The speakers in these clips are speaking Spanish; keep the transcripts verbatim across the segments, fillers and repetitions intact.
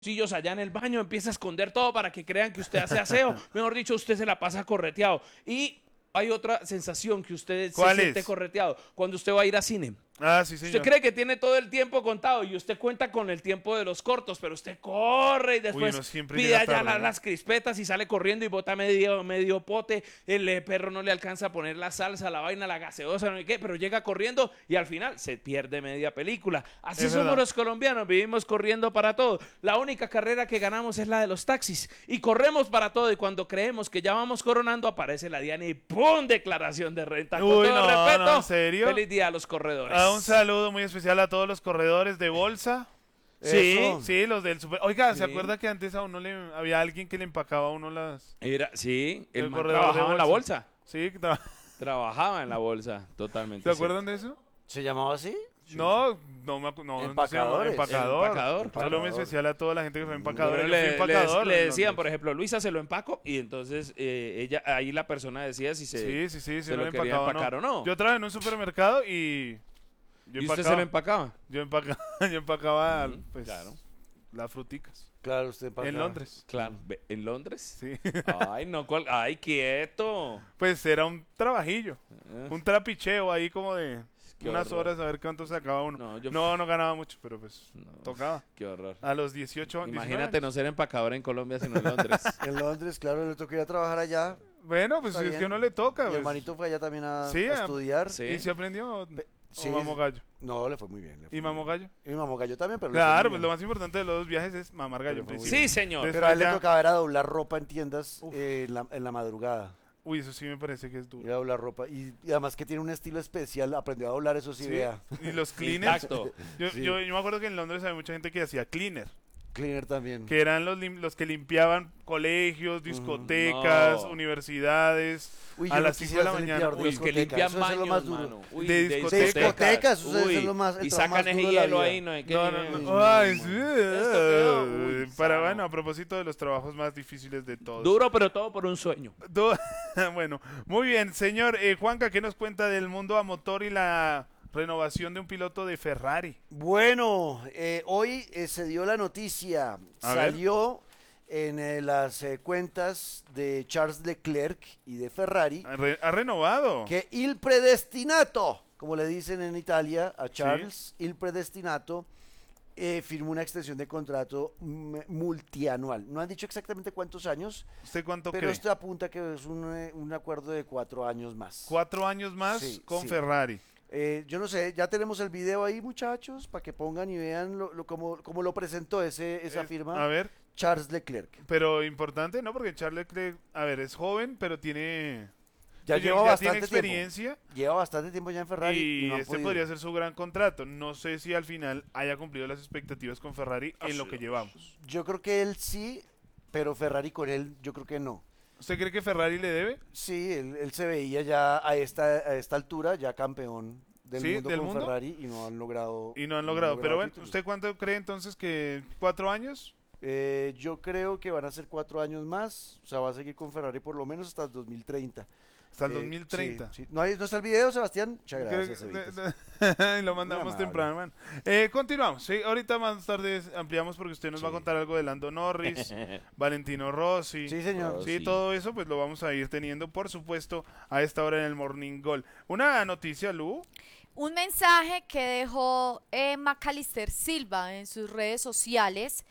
calzoncillos allá en el baño, empieza a esconder todo para que crean que usted hace aseo. Mejor dicho, usted se la pasa correteado. Y hay otra sensación que usted se ¿Cuál siente es? correteado cuando usted va a ir a cine. Ah, sí, Usted señor. cree que tiene todo el tiempo contado y usted cuenta con el tiempo de los cortos, pero usted corre y después uno siempre pide llega allá tarde, la- ¿no? las crispetas y sale corriendo y bota medio, medio pote. El eh, perro no le alcanza a poner la salsa, la vaina, la gaseosa, no sé qué, pero llega corriendo y al final se pierde media película. Así Es somos verdad. los colombianos, vivimos corriendo para todo. La única carrera que ganamos es la de los taxis y corremos para todo y cuando creemos que ya vamos coronando aparece la Diana y ¡pum! Declaración de renta. Con Uy, todo no, respeto, no, ¿en serio? feliz día a los corredores. Ah, un saludo muy especial a todos los corredores de bolsa. Sí. Eso. Sí, los del super. Oiga, ¿se Sí. acuerda que antes a uno le había alguien que le empacaba a uno las. Era, sí, el, El man corredor de trabajaba en la bolsa. Sí, que tra- Trabajaba en la bolsa, totalmente. ¿se acuerdan de eso? ¿Se llamaba así? No, no me acu- no, no se llama Empacadores. empacador. Empacador. Un saludo muy especial a toda la gente que fue empacador. Bueno, Yo fui le, empacador. le- le en decían, Londres. por ejemplo, Luisa se lo empaco y entonces eh, ella ahí la persona decía si se, Sí, sí, sí, se se lo lo quería empacaba empacar o no. Yo trabajé en un supermercado y. Yo ¿Y usted empacaba, se lo empacaba? yo empacaba, yo empacaba Ujú, pues, claro. las fruticas. Claro, usted empacaba. En Londres. Claro. Ve- ¿En Londres? Sí. Ay, no, cual- ay, quieto. Pues era un trabajillo. Eh, Un trapicheo ahí como de Qué unas horror. horas a ver cuánto sacaba uno. No, yo- No, no ganaba mucho, pero pues No. tocaba. Qué horror. A los dieciocho, diecinueve Imagínate años. no ser empacador en Colombia sino en Londres. En Londres, claro, le tocó ir a trabajar allá. Bueno, pues Está es bien. que uno le toca. Mi pues. hermanito fue allá también a, Sí, a a- estudiar. Sí. ¿Y se aprendió? Sí, ¿O mamó gallo? No, le fue muy bien. le fue ¿Y muy mamó bien. gallo? Y mamó gallo también, pero le Claro, fue pues muy lo bien. más importante de los dos viajes es mamar gallo. en Pero fue muy principio. Sí, señor. Después Pero a él le ya- tocaba era doblar ropa en tiendas Uf. eh, en, la, en la madrugada. Uy, eso sí me parece que es duro. Ir a doblar ropa. Y, y además que tiene un estilo especial. Aprendió a doblar, eso sí, Sí. vea. Y los cleaners. Intacto. Yo, Sí. yo, yo me acuerdo que en Londres había mucha gente que hacía cleaner. Cleaner también. Que eran los, lim- los que limpiaban colegios, discotecas, No. universidades. Uy, a yo no las cinco de la quisiera ser mañana. limpiador de Uy, Uy, que discoteca, limpian eso debe ser lo baños, más duro. mano. Uy, De discotecas. De discotecas, eso debe Uy, ser lo más- el y trabajo sacan más ese duro de la hielo vida. ahí, no hay que... No, no, Uy, no. no, Ay, no, sí. Esto quedó, uy, Para, sano. bueno, a propósito de los trabajos más difíciles de todos. Duro, pero todo por un sueño. Do- bueno, muy bien, señor eh, Juanca, ¿qué nos cuenta del mundo a motor y la renovación de un piloto de Ferrari? Bueno, eh, hoy eh, se dio la noticia, A ver. salió en eh, las eh, cuentas de Charles Leclerc y de Ferrari Ha, re- ha renovado. que il predestinato, como le dicen en Italia a Charles, il predestinato, eh, firmó una extensión de contrato mm, multianual. No han dicho exactamente cuántos años, ¿Usted cuánto pero cree? esto apunta que es un, eh, un acuerdo de cuatro años más. Cuatro años más Sí, con sí. Ferrari. Eh, yo no sé, ya tenemos el video ahí, muchachos, para que pongan y vean lo, lo- cómo, cómo lo presentó ese, esa Eh, firma A ver, Charles Leclerc. pero importante, ¿no? Porque Charles Leclerc, a ver, es joven, pero tiene... Ya oye, lleva tiene bastante experiencia tiempo. Lleva bastante tiempo ya en Ferrari. y, y no han este podido. podría ser su gran contrato. No sé si al final haya cumplido las expectativas con Ferrari en lo que llevamos. Yo creo que él sí, pero Ferrari con él yo creo que no. ¿Usted cree que Ferrari le debe? Sí, él, él se veía ya a esta, a esta altura, ya campeón del ¿Sí? mundo ¿Del con mundo? Ferrari y no han logrado. Y no han logrado. Pero bueno, títulos. ¿usted cuánto cree entonces que cuatro años? Eh, yo creo que van a ser cuatro años más, o sea, va a seguir con Ferrari por lo menos hasta el dos mil treinta. Hasta el Eh, dos mil treinta. sí, sí. ¿No, hay, ¿No está el video, Sebastián? Muchas Creo gracias, que- Evitas. y lo mandamos Muy amable. temprano, man. Eh, continuamos, sí, ahorita más tarde ampliamos porque usted nos va a Sí. contar algo de Lando Norris, Valentino Rossi. Sí, señor. Sí, Sí. todo eso pues lo vamos a ir teniendo, por supuesto, a esta hora en el Morning Goal. Una noticia, Lu. Un mensaje que dejó eh, Macalister Silva en sus redes sociales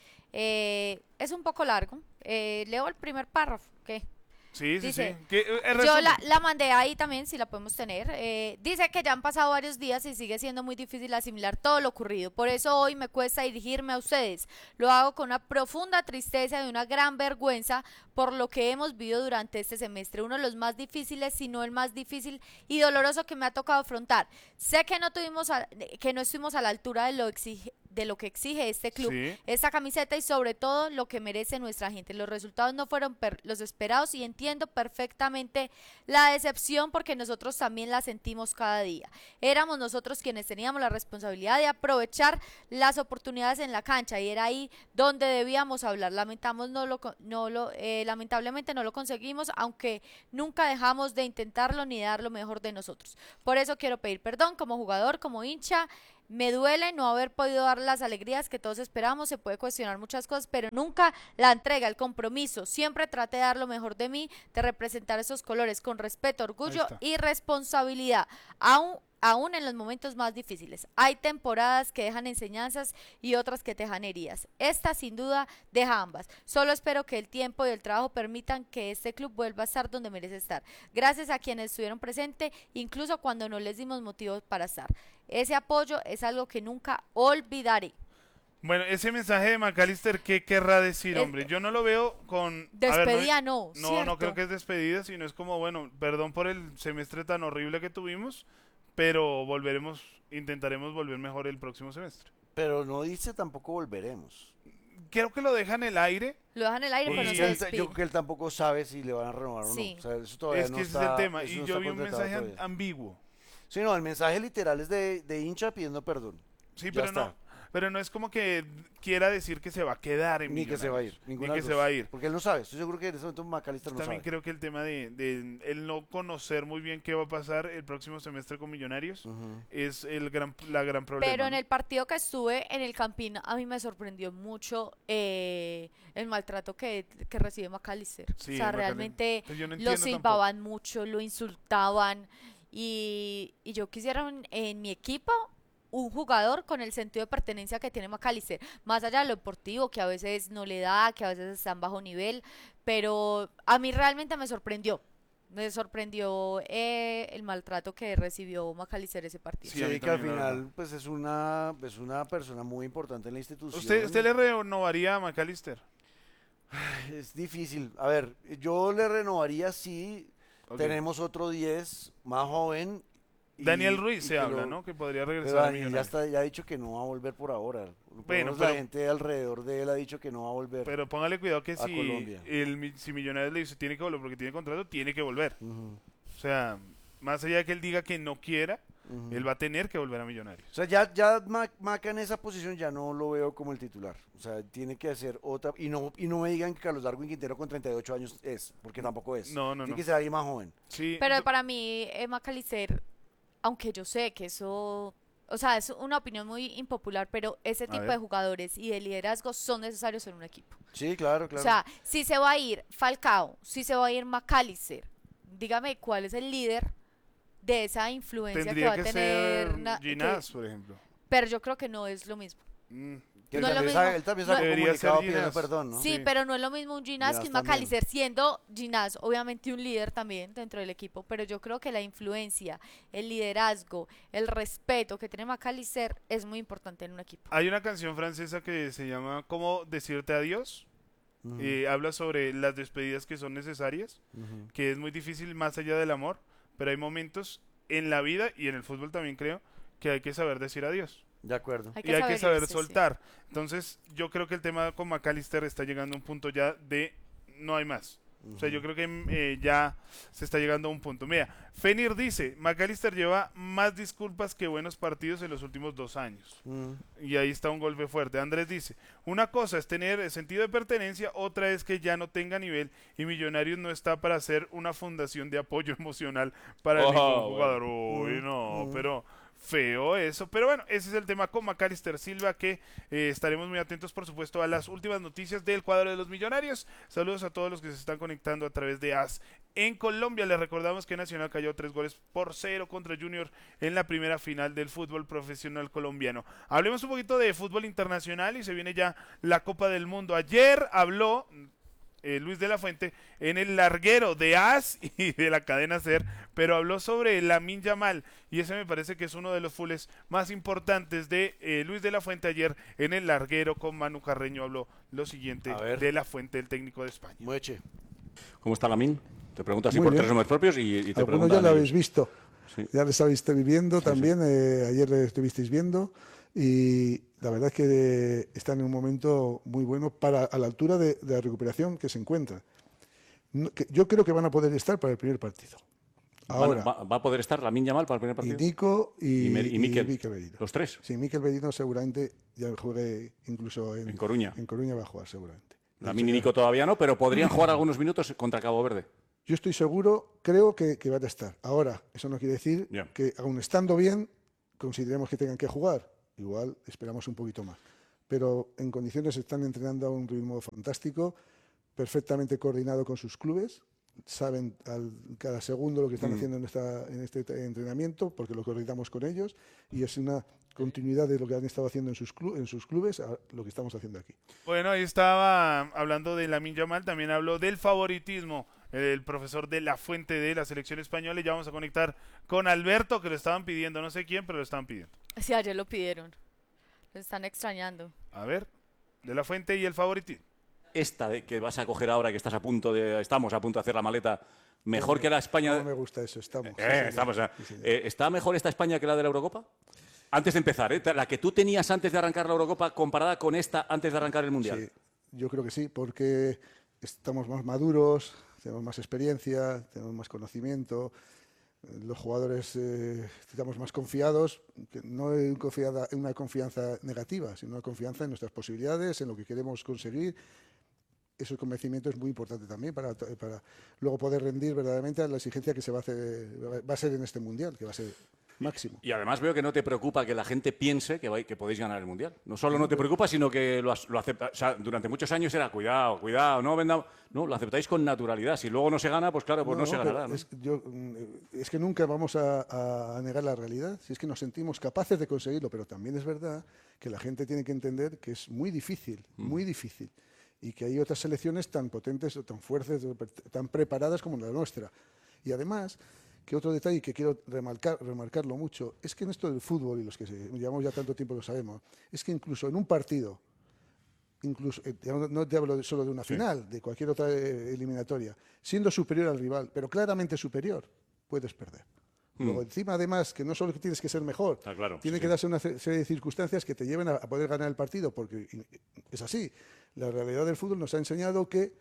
eh, es un poco largo. Eh, leo el primer párrafo. ¿Qué? Sí, sí, Dice, sí. ¿Qué, eh, Yo resumen? la, la mandé ahí también, si la podemos tener. Eh, dice que ya han pasado varios días y sigue siendo muy difícil asimilar todo lo ocurrido. Por eso hoy me cuesta dirigirme a ustedes. Lo hago con una profunda tristeza y una gran vergüenza por lo que hemos vivido durante este semestre. Uno de los más difíciles, si no el más difícil y doloroso que me ha tocado afrontar. Sé que no tuvimos a- que no estuvimos a la altura de lo exige- de lo que exige este club, Sí. esta camiseta y sobre todo lo que merece nuestra gente. Los resultados no fueron per- los esperados y entiendo perfectamente la decepción porque nosotros también la sentimos cada día. Éramos nosotros quienes teníamos la responsabilidad de aprovechar las oportunidades en la cancha y era ahí donde debíamos hablar. Lamentamos no lo, co- no lo, eh, lamentablemente no lo conseguimos, aunque nunca dejamos de intentarlo ni dar lo mejor de nosotros. Por eso quiero pedir perdón como jugador, como hincha, Me duele no haber podido dar las alegrías que todos esperamos, se puede cuestionar muchas cosas, pero nunca la entrega, el compromiso. Siempre traté de dar lo mejor de mí, de representar esos colores con respeto, orgullo y responsabilidad, aún, aún en los momentos más difíciles. Hay temporadas que dejan enseñanzas y otras que dejan heridas. Esta sin duda deja ambas. Solo espero que el tiempo y el trabajo permitan que este club vuelva a estar donde merece estar. Gracias a quienes estuvieron presentes, incluso cuando no les dimos motivos para estar. Ese apoyo es algo que nunca olvidaré. Bueno, ese mensaje de McAllister, ¿qué querrá decir, Es- hombre? Yo no lo veo con... a ver, Despedida no, no, no, ¿cierto? no creo que es despedida, sino es como, bueno, perdón por el semestre tan horrible que tuvimos, pero volveremos, intentaremos volver mejor el próximo semestre. Pero no dice tampoco volveremos. Creo que lo dejan en el aire. Lo dejan en el aire, Y pero no Y se él- despide. yo creo que él tampoco sabe si le van a renovar o Sí. no. O sea, eso todavía Es no que ese está, es el tema. eso Y no yo está vi un concretado mensaje todavía. ambiguo. Sí, no, el mensaje literal es de, de hincha pidiendo perdón. Sí, Ya pero está. no, pero no es como que quiera decir que se va a quedar en Ni que se va a ir. Millonarios, ninguna Ni de que las se dos. va a ir. Porque él no sabe. Estoy seguro que en ese momento McAllister no También sabe. creo que el tema de, de el no conocer muy bien qué va a pasar el próximo semestre con Millonarios Ujú. es el gran, la gran problema. Pero en ¿no? el partido que estuve en el Campín, a mí me sorprendió mucho eh, el maltrato que, que recibe McAllister. Sí, o sea, McAllister. realmente Pues yo no lo entiendo tampoco. silbaban mucho, lo insultaban. Y, y yo quisiera en, en mi equipo un jugador con el sentido de pertenencia que tiene McAllister, más allá de lo deportivo, que a veces no le da, que a veces está en bajo nivel, pero a mí realmente me sorprendió. Me sorprendió eh, el maltrato que recibió McAllister ese partido. Sí, a mí Sí, que al también, la final verdad. pues es una, es una persona muy importante en la institución. ¿Usted, ¿Usted le renovaría a McAllister? Es difícil. A ver, yo le renovaría si Ok. tenemos otro diez más joven. y- Daniel Ruiz y se que habla, lo- ¿no? Que podría Pero regresar a Daniel ya, Millonarios. está, ya ha dicho que no va a volver por ahora. Por lo Bueno, menos pero- la gente alrededor de él ha dicho que no va a volver. Pero póngale cuidado que a si, Colombia. el, mi- si Millonarios le dice tiene que volver porque tiene contrato, tiene que volver. Ujú, O sea, más allá de que él diga que no quiera, ujú. él va a tener que volver a Millonarios. O sea, ya, ya Ma- Maca en esa posición ya no lo veo como el titular. O sea, tiene que hacer otra. Y no, y no me digan que Carlos Darwin Quintero con treinta y ocho años es, porque tampoco es. No, no, Tiene no. que ser alguien más joven. Sí, Pero do- para mí, eh, McAllister, aunque yo sé que eso, o sea, es una opinión muy impopular, pero ese tipo ver. de jugadores y de liderazgo son necesarios en un equipo. Sí, claro, claro. O sea, si se va a ir Falcao, si se va a ir McAllister, dígame cuál es el líder de esa influencia que tendría va a que tener. ser na- que- Ginás, por ejemplo. pero yo creo que no es lo mismo. Mm, Que él no es lo también mismo. sabe- él también No- sacó Debería comunicado ser pidiendo Ginás. perdón, ¿no? Sí, Sí. pero no es lo mismo un Ginás que un Ginás también. McAllister, siendo Ginás obviamente un líder también dentro del equipo, pero yo creo que la influencia, el liderazgo, el respeto que tiene McAllister es muy importante en un equipo. Hay una canción francesa que se llama ¿Cómo decirte adiós? Ujú, Eh, habla sobre las despedidas que son necesarias, ujú. que es muy difícil más allá del amor, pero hay momentos en la vida y en el fútbol también creo que hay que saber decir adiós. De acuerdo. Hay y hay que saber irse, sí. soltar. Entonces, yo creo que el tema con McAllister está llegando a un punto ya de no hay más. O sea, yo creo que mm, eh, ya se está llegando a un punto. Mira, Fenir dice, McAllister lleva más disculpas que buenos partidos en los últimos dos años. Mm. Y ahí está un golpe fuerte. Andrés dice, una cosa es tener sentido de pertenencia, otra es que ya no tenga nivel y Millonarios no está para ser una fundación de apoyo emocional para Oh, ningún bueno. jugador. Uy, no, Mm. pero feo eso. Pero bueno, ese es el tema con McAllister Silva, que eh, estaremos muy atentos, por supuesto, a las últimas noticias del cuadro de los Millonarios. Saludos a todos los que se están conectando a través de A S en Colombia. Les recordamos que Nacional cayó tres goles por cero contra Junior en la primera final del fútbol profesional colombiano. Hablemos un poquito de fútbol internacional y se viene ya la Copa del Mundo. Ayer habló eh, Luis de la Fuente en el larguero de A S y de la cadena SER, pero habló sobre Lamine Yamal y ese me parece que es uno de los fulles más importantes de eh, Luis de la Fuente. Ayer en el larguero con Manu Carreño habló lo siguiente A ver. de la Fuente, el técnico de España. Mueche. ¿Cómo está Lamine? Te pregunto así Muy por bien. tres nombres propios y, y te Algunos preguntan ya lo ellos. habéis visto, Sí. ya les habéis estado viendo también, eh, ayer le estuvisteis viendo y la verdad es que eh, están en un momento muy bueno para a la altura de, de la recuperación que se encuentra. No- que yo creo que van a poder estar para el primer partido. Van- Ahora, va, va a poder estar Lamine Yamal para el primer y partido? Nico y, Y Mer- y Mikel. Merino. ¿Los tres? Sí, Mikel Merino seguramente ya juegue incluso en, En Coruña. En Coruña va a jugar seguramente. De Lamine y hecho, Nico todavía no, pero podrían jugar algunos minutos contra Cabo Verde. Yo estoy seguro, creo que, que van a estar. Ahora, eso no quiere decir Ya. que, aun estando bien, consideremos que tengan que jugar. igual esperamos un poquito más. Pero en condiciones están entrenando a un ritmo fantástico, perfectamente coordinado con sus clubes, saben al, cada segundo lo que están mm. haciendo en, esta, en este entrenamiento, porque lo coordinamos con ellos, y es una continuidad de lo que han estado haciendo en sus, clu en sus clubes a lo que estamos haciendo aquí. Bueno, ahí estaba hablando de Lamine Yamal, también habló del favoritismo, el profesor de la fuente de la selección española, y ya vamos a conectar con Alberto, que lo estaban pidiendo, no sé quién, pero lo estaban pidiendo. Sí, ayer lo pidieron, lo están extrañando. A ver, de la fuente y el favoritismo. Esta de que vas a coger ahora, que estás a punto de, estamos a punto de hacer la maleta, mejor no, que la España. No me gusta eso, estamos. Eh, sí, estamos sí, eh, ¿Está mejor esta España que la de la Eurocopa? Antes de empezar, ¿eh? La que tú tenías antes de arrancar la Eurocopa comparada con esta antes de arrancar el Mundial. Sí, yo creo que sí, porque estamos más maduros, tenemos más experiencia, tenemos más conocimiento, los jugadores eh, estamos más confiados, que no en confiada, en una confianza negativa, sino una confianza en nuestras posibilidades, en lo que queremos conseguir. Ese convencimiento es muy importante también para, para luego poder rendir verdaderamente a la exigencia que se va a hacer, va a ser en este Mundial, que va a ser máximo. Y además veo que no te preocupa que la gente piense que, vais, que podéis ganar el Mundial. No solo no te preocupa, sino que lo, lo acepta. O sea, durante muchos años era cuidado, cuidado, no vendamos. No, lo aceptáis con naturalidad. Si luego no se gana, pues claro, pues no, no se ganará. ¿no? Es, yo, es que nunca vamos a, a negar la realidad. Si es que nos sentimos capaces de conseguirlo, pero también es verdad que la gente tiene que entender que es muy difícil, mm. muy difícil. Y que hay otras selecciones tan potentes, tan fuertes, tan preparadas como la nuestra. Y además, que otro detalle que quiero remarcar, remarcarlo mucho, es que en esto del fútbol, y los que se, llevamos ya tanto tiempo lo sabemos, es que incluso en un partido, incluso eh, no te hablo de, solo de una sí. final, de cualquier otra eh, eliminatoria, siendo superior al rival, pero claramente superior, puedes perder. Mm. Luego, encima, además, que no solo tienes que ser mejor, Está claro, tiene sí. que darse una serie de circunstancias que te lleven a, a poder ganar el partido, porque es así. La realidad del fútbol nos ha enseñado que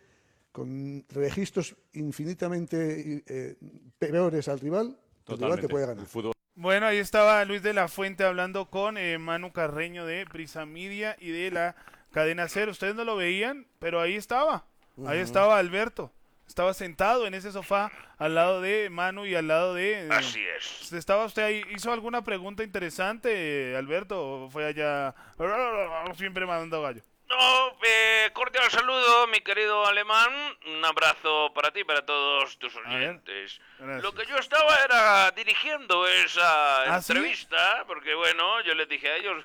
con registros infinitamente eh, peores al rival, el rival te puede ganar. Bueno, ahí estaba Luis de la Fuente hablando con eh, Manu Carreño de Prisa Media y de la cadena Cero. Ustedes no lo veían, pero ahí estaba. Uh-huh. Ahí estaba Alberto. Estaba sentado en ese sofá al lado de Manu y al lado de... Eh, Así es. ¿Estaba usted ahí? ¿Hizo alguna pregunta interesante, Alberto? ¿O fue allá siempre mandando gallo? No, eh, cordial saludo, mi querido alemán. Un abrazo para ti y para todos tus oyentes. Lo que yo estaba era dirigiendo esa ¿Ah, entrevista, sí? porque bueno, yo les dije a ellos...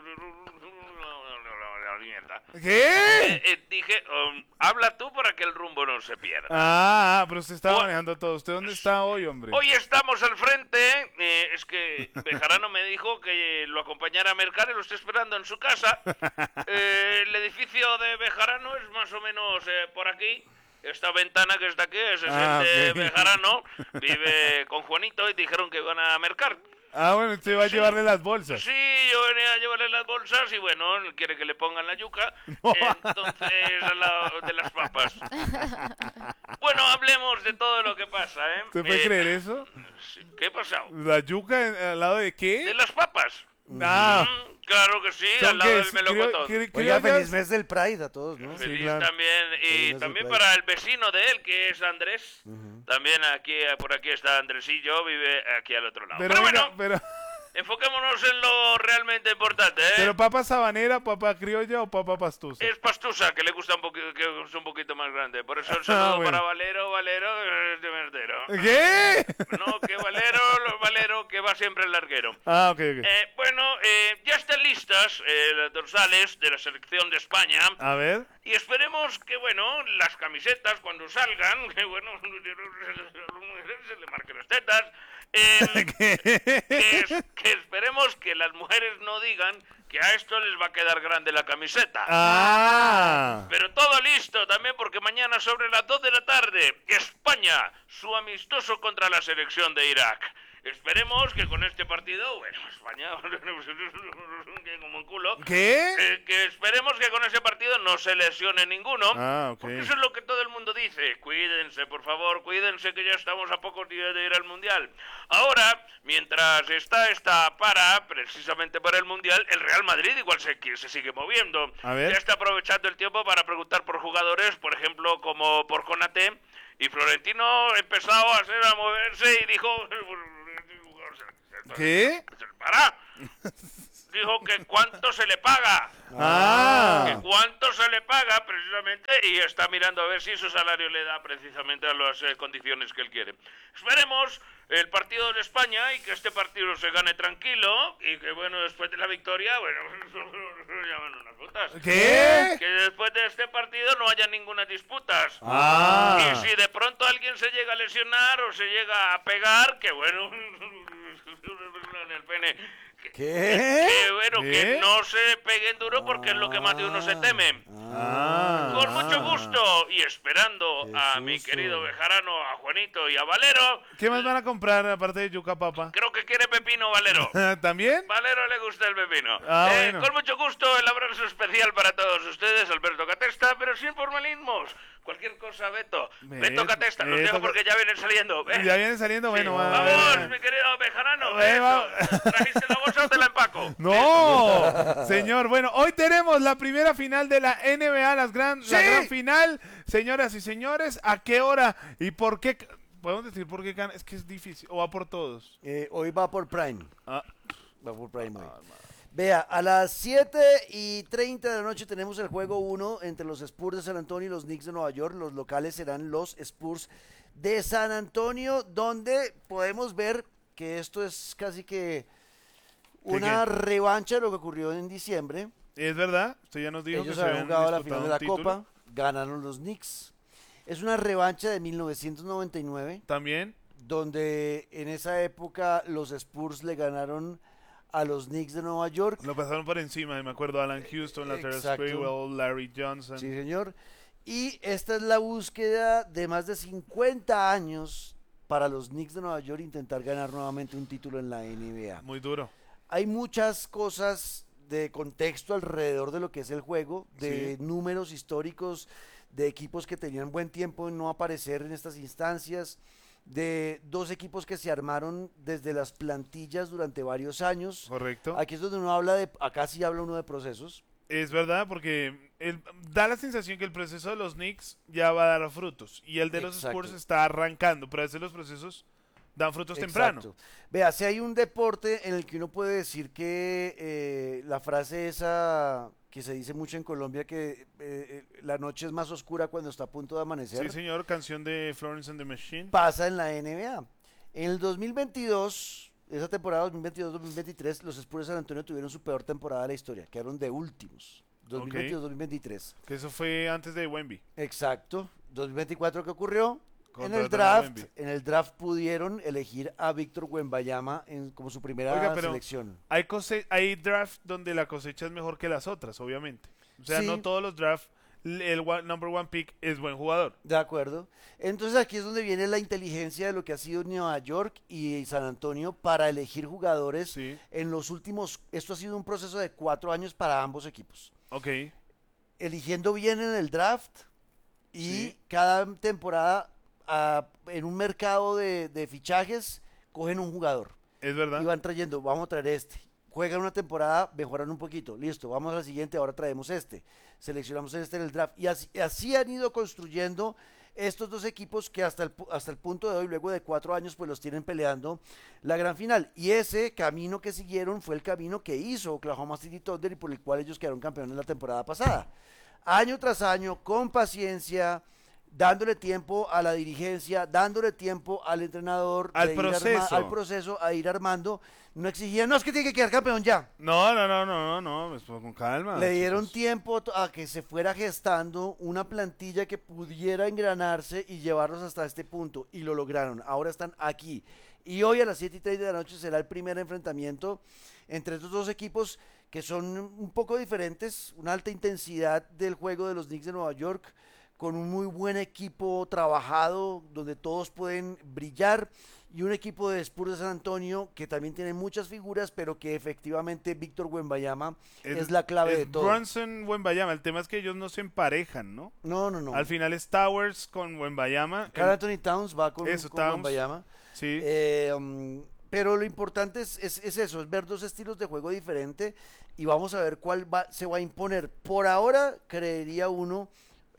¿Qué? Eh, eh, dije, um, habla tú para que el rumbo no se pierda. Ah, pero usted está manejando todo. ¿Usted dónde está hoy, hombre? Hoy estamos al frente. Eh, es que Bejarano me dijo que lo acompañara a mercar y lo estoy esperando en su casa. Eh, el edificio de Bejarano es más o menos eh, por aquí. Esta ventana que está aquí es ah, el de okay. Bejarano. Vive con Juanito y dijeron que van a mercar. Ah, bueno, usted va a sí. llevarle las bolsas. Sí, yo venía a llevarle las bolsas y bueno, quiere que le pongan la yuca, entonces a la, de las papas. Bueno, hablemos de todo lo que pasa, ¿eh? ¿Usted puede eh, creer eso? ¿Qué ha pasado? ¿La yuca al lado de qué? De las papas. Ah. Mm, claro que sí, al lado del melocotón. Creo, Oiga, feliz mes del Pride a todos, ¿no? Feliz sí, claro. también, y feliz también para el vecino de él, que es Andrés. Uh-huh. También aquí, por aquí está Andresillo, vive aquí al otro lado. Pero, pero oiga, bueno, pero... enfoquémonos en lo realmente importante, ¿eh? ¿Pero papa sabanera, papa criolla o papa pastusa? Es pastusa, que le gusta un poquito, que es un poquito más grande. Por eso el saludo ah, bueno. para Valero, Valero, es de Merdero. ¿Qué? No, que Valero, Valero, que va siempre el larguero. Ah, ok, ok. Eh, bueno, eh, ya están listas eh, las dorsales de la selección de España. A ver. Y esperemos que, bueno, las camisetas cuando salgan, que bueno, se le marquen las tetas. Eh, que, es, que esperemos que las mujeres no digan que a esto les va a quedar grande la camiseta. Ah. Pero todo listo también porque mañana sobre las dos de la tarde, España, su amistoso contra la selección de Irak. Esperemos que con este partido, bueno, España, como un culo. ¿Qué? Eh, que esperemos que con ese partido no se lesione ninguno. Ah, ok. Porque eso es lo que todo el mundo dice. Cuídense, por favor, cuídense que ya estamos a pocos días de ir al Mundial. Ahora, mientras está esta para, precisamente para el Mundial, el Real Madrid igual se, se sigue moviendo. A ver. Ya está aprovechando el tiempo para preguntar por jugadores, por ejemplo, como por Konaté. Y Florentino empezó a hacer a moverse y dijo... ¿Qué? ¡Para! dijo que cuánto se le paga. Ah. Que cuánto se le paga precisamente y está mirando a ver si su salario le da precisamente a las eh, condiciones que él quiere. Esperemos el partido de España y que este partido se gane tranquilo y que bueno, después de la victoria, bueno, llaman unas putas. ¿Qué? Que después de este partido no haya ninguna disputas. Ah. Y si de pronto alguien se llega a lesionar o se llega a pegar, que bueno, en el pene. Que, ¿Qué? que bueno, ¿Qué? que no se peguen duro porque es lo que más de uno se teme. Ah. Con mucho gusto y esperando Qué a mi susto. querido Bejarano, a Juanito y a Valero. ¿Qué más van a comprar aparte de yuca papa? Creo que quiere pepino Valero. ¿También? Valero le gusta el pepino. Ah, Eh, bueno. Con mucho gusto, el abrazo especial para todos ustedes, Alberto Catesta, pero sin formalismos. Cualquier cosa, Beto. Beto, Beto Catesta, los Beto dejo porque ya vienen saliendo. Eh, Ya viene saliendo, bueno. sí. va, Vamos, va. mi querido Bejarano. Ve, Eso. va. ¿Trajiste la bolsa o te la empaco? No, señor. Bueno, hoy tenemos la primera final de la N B A, las gran, la ¡Sí! gran final. Señoras y señores, ¿a qué hora y por qué? Podemos decir por qué gana. Es que es difícil. O va por todos. Eh, hoy va por Prime. Ah, Va por Prime hoy. Vea, a las siete y treinta de la noche tenemos el juego uno entre los Spurs de San Antonio y los Knicks de Nueva York. Los locales serán los Spurs de San Antonio, donde podemos ver que esto es casi que una qué? revancha de lo que ocurrió en diciembre. es verdad. Usted ya nos dijo Ellos que se habían habían jugado la disputado final de un la título. Copa, ganaron los Knicks. Es una revancha de mil novecientos noventa y nueve, También. donde en esa época los Spurs le ganaron a los Knicks de Nueva York. Lo pasaron por encima. Me acuerdo Alan Houston, Latrell Exacto. Sprewell, Larry Johnson. Sí, señor. Y esta es la búsqueda de más de cincuenta años para los Knicks de Nueva York intentar ganar nuevamente un título en la N B A. Muy duro. Hay muchas cosas de contexto alrededor de lo que es el juego, de Sí. números históricos, de equipos que tenían buen tiempo en no aparecer en estas instancias, de dos equipos que se armaron desde las plantillas durante varios años. Correcto. Aquí es donde uno habla de, acá sí habla uno de procesos. Es verdad, porque el- da la sensación que el proceso de los Knicks ya va a dar frutos y el de los Exacto. Spurs está arrancando, pero a veces los procesos dan frutos temprano. Exacto. Vea, si hay un deporte en el que uno puede decir que eh, la frase esa que se dice mucho en Colombia, que eh, eh, la noche es más oscura cuando está a punto de amanecer, Sí, señor, canción de Florence and the Machine. pasa en la N B A. En el dos mil veintidós, esa temporada dos mil veintidós dos mil veintitrés, los Spurs de San Antonio tuvieron su peor temporada de la historia, quedaron de últimos. dos mil veintidós dos mil veintitrés. Que eso fue antes de Wemby. Exacto. dos mil veinticuatro, ¿qué ocurrió? En el Contrataron a draft, Wemby. en el draft pudieron elegir a Víctor Wembanyama en, como su primera Oiga, pero selección. Hay, cose- hay draft donde la cosecha es mejor que las otras, obviamente. O sea, Sí. no todos los drafts, l- el one- number one pick es buen jugador. De acuerdo. Entonces aquí es donde viene la inteligencia de lo que ha sido Nueva York y San Antonio para elegir jugadores Sí, en los últimos, esto ha sido un proceso de cuatro años para ambos equipos. ok. Eligiendo bien en el draft y Sí. cada temporada ah, en un mercado de, de fichajes cogen un jugador Es verdad. y van trayendo, vamos a traer este. Juegan una temporada, mejoran un poquito, listo, vamos a la siguiente, ahora traemos este. Seleccionamos este en el draft. Y así, así han ido construyendo estos dos equipos que hasta el, pu- hasta el punto de hoy, luego de cuatro años, pues los tienen peleando la gran final. Y ese camino que siguieron fue el camino que hizo Oklahoma City Thunder y por el cual ellos quedaron campeones la temporada pasada. Año tras año, con paciencia, dándole tiempo a la dirigencia, dándole tiempo al entrenador, Al de ir arma- proceso. al proceso, a ir armando. No exigían, no, es que tiene que quedar campeón ya. No, no, no, no, no, no, pues, con calma. Le dieron chicos. tiempo to- a que se fuera gestando una plantilla que pudiera engranarse y llevarlos hasta este punto. Y lo lograron. Ahora están aquí. Y hoy a las siete y treinta de la noche será el primer enfrentamiento entre estos dos equipos que son un poco diferentes. Una alta intensidad del juego de los Knicks de Nueva York, con un muy buen equipo trabajado, donde todos pueden brillar. Y un equipo de Spurs de San Antonio que también tiene muchas figuras, pero que efectivamente Víctor Wembanyama es, la clave es de todo. Brunson, Wembanyama. El tema es que ellos no se emparejan, ¿no? No, no, no. Al final es Towers con Wembanyama. Karl Anthony Towns va con, Eso, con Towns. Wembanyama. Sí. Eh, um, pero lo importante es, es, es eso, es ver dos estilos de juego diferentes y vamos a ver cuál va, se va a imponer. Por ahora, creería uno,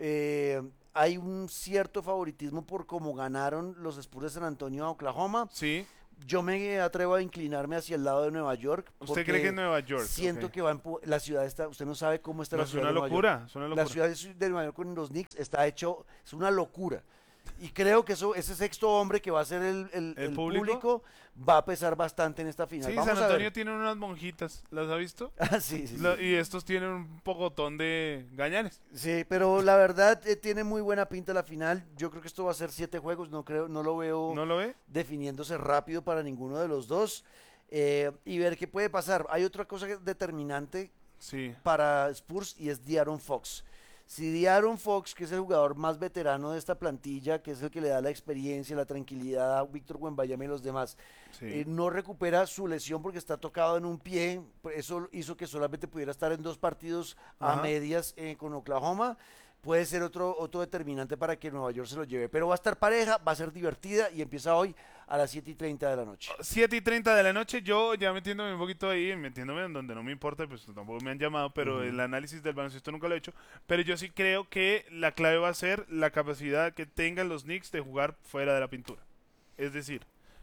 eh, hay un cierto favoritismo por cómo ganaron los Spurs de San Antonio a Oklahoma. sí. Yo me atrevo a inclinarme hacia el lado de Nueva York. ¿Usted porque cree que es Nueva York? Siento Ok. que va a empu- la ciudad está, usted no sabe cómo está No, la es ciudad una de Nueva locura, York. es una La locura. ciudad de de Nueva York con los Knicks está hecho, es una locura. Y creo que eso, ese sexto hombre que va a ser el, el- ¿El el público? público? va a pesar bastante en esta final. Sí, Vamos San a Antonio ver. tiene unas monjitas, ¿las ha visto? Ah, sí, sí, sí. Lo- y estos tienen un pocotón de gañanes. Sí, pero la verdad eh, tiene muy buena pinta la final. Yo creo que esto va a ser siete juegos. No creo, no lo veo ¿No lo ve? definiéndose rápido para ninguno de los dos. Eh, y ver qué puede pasar. Hay otra cosa que- determinante Sí. para Spurs y es De'Aaron Fox. Si De'Aaron Fox, que es el jugador más veterano de esta plantilla, que es el que le da la experiencia, la tranquilidad a Víctor Wembanyama y los demás, Sí. eh, no recupera su lesión porque está tocado en un pie, pues eso hizo que solamente pudiera estar en dos partidos a Ajá. medias eh, con Oklahoma. Puede ser otro, otro determinante para que Nueva York se lo lleve. Pero va a estar pareja, va a ser divertida y empieza hoy a las siete y treinta de la noche. siete y treinta de la noche, yo ya metiéndome un poquito ahí, metiéndome en donde no me importa, pues tampoco me han llamado, pero el análisis del baloncesto nunca lo he hecho. Pero yo sí creo que la clave va a ser la capacidad que tengan los Knicks de jugar fuera de la pintura. Es decir,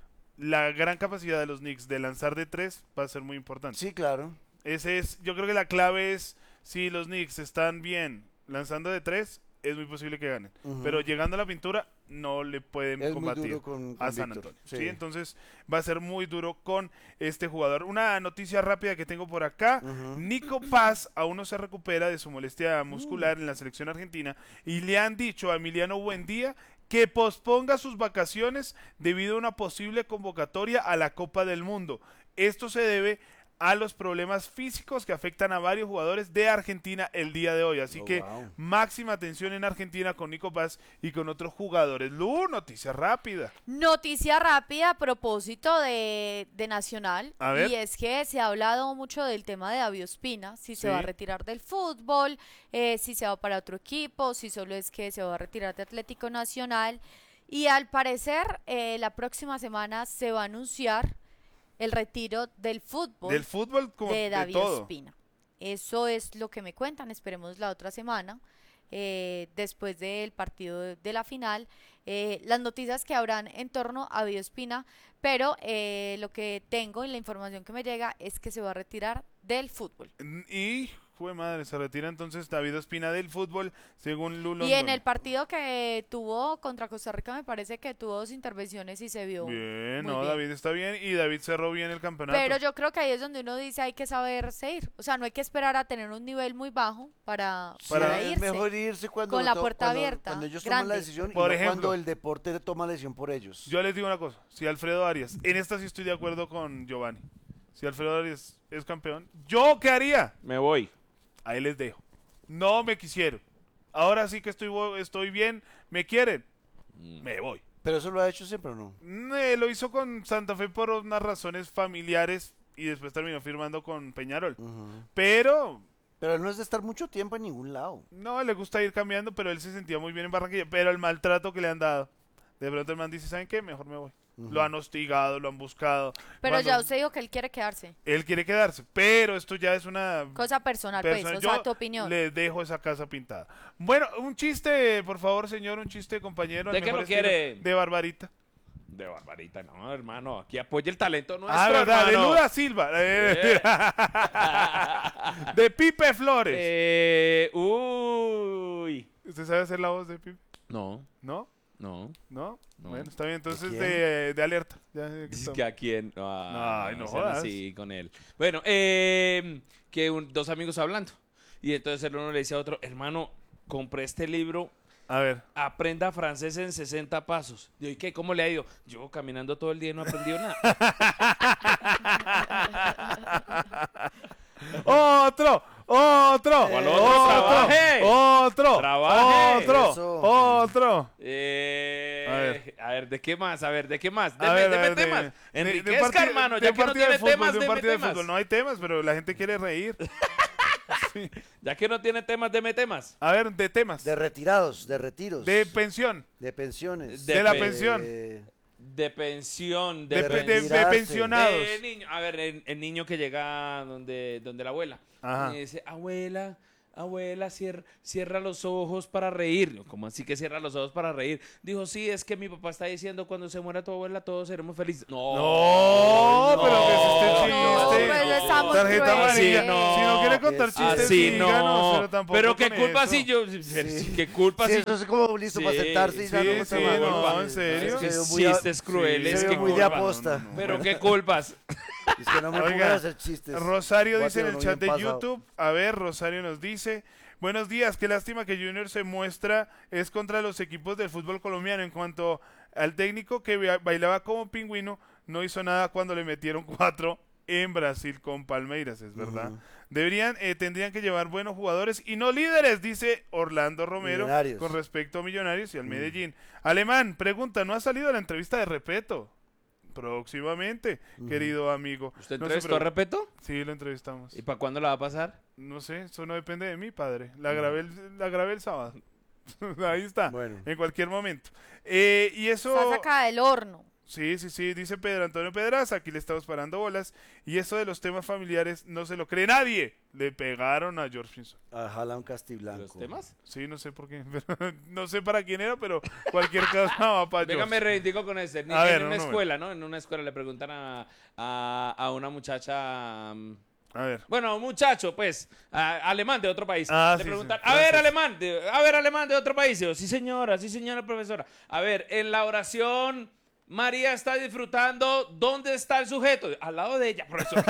la gran capacidad de los Knicks de lanzar de tres va a ser muy importante. Sí, claro. Ese es, yo creo que la clave es, si los Knicks están bien lanzando de tres, es muy posible que ganen. Ujú. Pero llegando a la pintura, no le pueden Es muy combatir duro con- con a San Víctor, Antonio. sí. ¿sí? Entonces va a ser muy duro con este jugador. Una noticia rápida que tengo por acá. Ujú. Nico Paz aún no se recupera de su molestia muscular Mm. en la selección argentina y le han dicho a Emiliano Buendía que posponga sus vacaciones debido a una posible convocatoria a la Copa del Mundo. Esto se debe a los problemas físicos que afectan a varios jugadores de Argentina el día de hoy. Así Oh, que wow. máxima atención en Argentina con Nico Paz y con otros jugadores. Lu, noticia rápida. Noticia rápida a propósito de, de Nacional. A ver. Y es que se ha hablado mucho del tema de David Ospina, si se va a Sí. retirar del fútbol, eh, si se va para otro equipo, si solo es que se va a retirar de Atlético Nacional. Y al parecer, eh, la próxima semana se va a anunciar el retiro del fútbol Del fútbol como de de, David todo. Ospina. Eso es lo que me cuentan. Esperemos la otra semana, eh, después del partido de, de la final, eh, las noticias que habrán en torno a David Ospina, pero eh, lo que tengo y la información que me llega es que se va a retirar del fútbol. Y, fue madre, se retira entonces David Ospina del fútbol, según Lulo. Y en el partido que tuvo contra Costa Rica me parece que tuvo dos intervenciones y se vio Bien, muy no, bien. David está bien y David cerró bien el campeonato. Pero yo creo que ahí es donde uno dice hay que saberse ir. O sea, no hay que esperar a tener un nivel muy bajo para, Para- para Sí, es irse. mejor irse cuando con lo la to- puerta cuando- abierta, Cuando ellos toman la grande. decisión y Por no ejemplo. cuando el deporte toma la decisión por ellos. Yo les digo una cosa, si Alfredo Arias, en esta sí estoy de acuerdo con Giovanni, si Alfredo Arias es campeón, ¿yo qué haría? Me voy. Ahí les dejo. No me quisieron. Ahora sí que estoy, bo- estoy bien, ¿me quieren? Me voy. Pero eso lo ha hecho siempre o no. Mm, eh, lo hizo con Santa Fe por unas razones familiares y después terminó firmando con Peñarol. Ujú. Pero Pero él no es de estar mucho tiempo en ningún lado. no, le gusta ir cambiando, pero él se sentía muy bien en Barranquilla. Pero el maltrato que le han dado, de pronto el man dice, ¿saben qué? Mejor me voy. Lo han hostigado, lo han buscado. Pero Cuando ya usted dijo que él quiere quedarse. Él quiere quedarse, pero esto ya es una... Cosa personal, persona- pues, o sea, yo tu opinión. le dejo esa casa pintada. Bueno, un chiste, por favor, señor, un chiste, compañero. al ¿De qué mejor lo estilo quiere? De Barbarita. De Barbarita, no, hermano. Aquí apoya el talento nuestro, Ah, verdad, de hermano. Luda Silva. Eh, de Pipe Flores. Eh, uy. ¿Usted sabe hacer la voz de Pipe? No, ¿No? no. ¿No? No. Bueno, está bien, entonces quién? de, de alerta. Ya, aquí Dice estamos. que a quién. Ah, Ay, no sean jodas. así con él. Bueno, eh, que un- dos amigos hablando. Y entonces el uno le dice a otro, hermano, compré este libro, A ver. Aprenda francés en sesenta pasos. Yo, ¿y qué? ¿Cómo le ha ido? Yo caminando todo el día y no he aprendido nada. ¡Otro! ¡Otro! ¿Cuál otro? ¡Otro! ¡Trabaje! ¡Otro! ¡Trabaje! ¡Otro! Eso. ¡Otro! Eh, A ver. a ver, ¿de qué más? A ver, ¿de qué más? A Deme, ver, a deme ver, de- temas. de- de Enriquezca, partido- hermano, de ya que no partido de tiene fútbol, temas, de un deme partido de temas. fútbol. No hay temas, pero la gente quiere reír. Ya que no tiene temas, deme temas. A ver, de temas. De retirados, de retiros. De pensión. de pensiones. De la pe- pensión. Eh, De pensión, De, de, pe- pen- de- de retirarse. pensionados. de niño. A ver, el, el niño que llega donde, donde la abuela. Ajá. Y dice, abuela, abuela, cierra, cierra los ojos para reír. ¿Cómo así que cierra los ojos para reír? Dijo, sí, es que mi papá está diciendo, cuando se muera tu abuela, todos seremos felices. No, No, pero que es este no, chiste. pues estamos Tarjeta crueles. amarilla. Así no. Si no quiere contar Así chistes, Así díganos, no. pero tampoco Pero qué con culpa eso. si yo. ¿Qué culpa Sí, si eso es como listo para Sí, sentarse y ya sí, no sí, cuesta más. no, Sí, ¿en serio? Es que se vio muy a- chistes crueles. se qué vio muy de culpa. aposta. No, no, no. Pero qué culpas. Es que no me Oiga, pongan a hacer chistes. Rosario Voy a dice en tener el uno chat de bien pasado. YouTube, a ver, Rosario nos dice, buenos días, qué lástima que Junior se muestra, es contra los equipos del fútbol colombiano. En cuanto al técnico que ba- bailaba como pingüino, no hizo nada cuando le metieron cuatro en Brasil con Palmeiras, es verdad. Ujú. Deberían, eh, tendrían que llevar buenos jugadores y no líderes, dice Orlando Romero, Millonarios. con respecto a Millonarios y al Medellín. Alemán, pregunta, ¿no ha salido la entrevista de Repeto? Próximamente, querido amigo. ¿Usted No se entrevistó a preocupe. Repeto? Sí, lo entrevistamos. ¿Y para cuándo la va a pasar? No sé, eso no depende de mí, padre. La grabé el, la grabé el sábado. Ahí está, Bueno. en cualquier momento. Eh, y eso... Está sacada del horno. Sí, sí, sí, dice Pedro Antonio Pedraza, aquí le estamos parando bolas. Y eso de los temas familiares no se lo cree nadie. Le pegaron a George Pinson. Ojalá un castiblanco. ¿Los temas? Sí, no sé por qué. pero no sé para quién era, pero cualquier cosa va para Venga, me George. reivindico con este. Ni- A ver, en una no, no, escuela, ¿no? En una escuela le preguntan a, a, a una muchacha. um, A ver. Bueno, a un muchacho, pues, a- alemán de otro país. Ah, le sí, preguntan, sí, a ver, gracias. alemán, de- a ver, alemán de otro país. Y yo, sí, señora, sí, señora profesora. A ver, en la oración, María está disfrutando. ¿Dónde está el sujeto? Al lado de ella, profesor.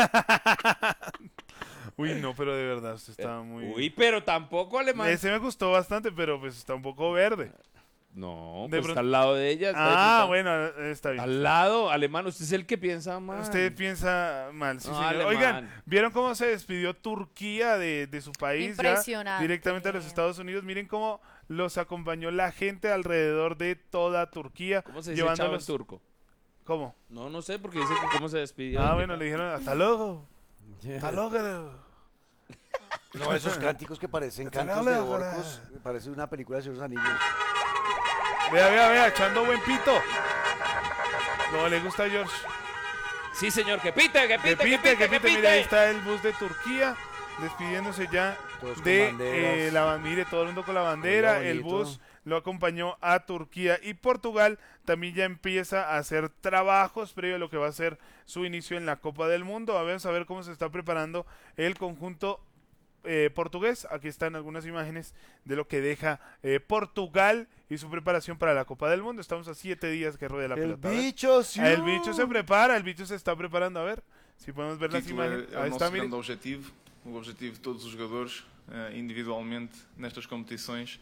Uy, no, pero de verdad, usted estaba muy... Uy, pero tampoco alemán. Ese me gustó bastante, pero pues está un poco verde. No, De pues pronto- está al lado de ella. está Ah, disfrutando. bueno, está bien. Al lado, alemán, usted es el que piensa mal. Usted piensa mal, sí, No, señor. alemán. Oigan, ¿vieron cómo se despidió Turquía de, de su país ya Impresionante. directamente a los Estados Unidos? Miren cómo los acompañó la gente alrededor de toda Turquía. ¿Cómo se dice chavo en llevándolos... turco? ¿Cómo? No, no sé, porque dice que cómo se despidió. Ah, bueno, le dijeron hasta luego. Hasta luego. No, esos cánticos que parecen cantos de orcos. Parece una película de Señor de los Anillos. Vea, vea, vea, echando buen pito. No le gusta a George. Sí, señor, que pite, que Que pite, pite, que pite. Mire, ahí está el bus de Turquía despidiéndose ya Todos con de banderas. eh, la ban- mire todo el mundo con la bandera. Oiga, El bonito. bus lo acompañó a Turquía y Portugal también ya empieza a hacer trabajos previo a lo que va a ser su inicio en la Copa del Mundo. Vamos a ver cómo se está preparando el conjunto eh, portugués. Aquí están algunas imágenes de lo que deja eh, Portugal y su preparación para la Copa del Mundo. Estamos a siete días que ruede la El pelota. a ver. bicho, sí. El bicho se prepara, el bicho se está preparando. A ver si podemos ver O las título é, imágenes. é o Ahí nosso está, mire. grande objetivo, o objetivo de todos os jogadores, eh, individualmente, nestas competições.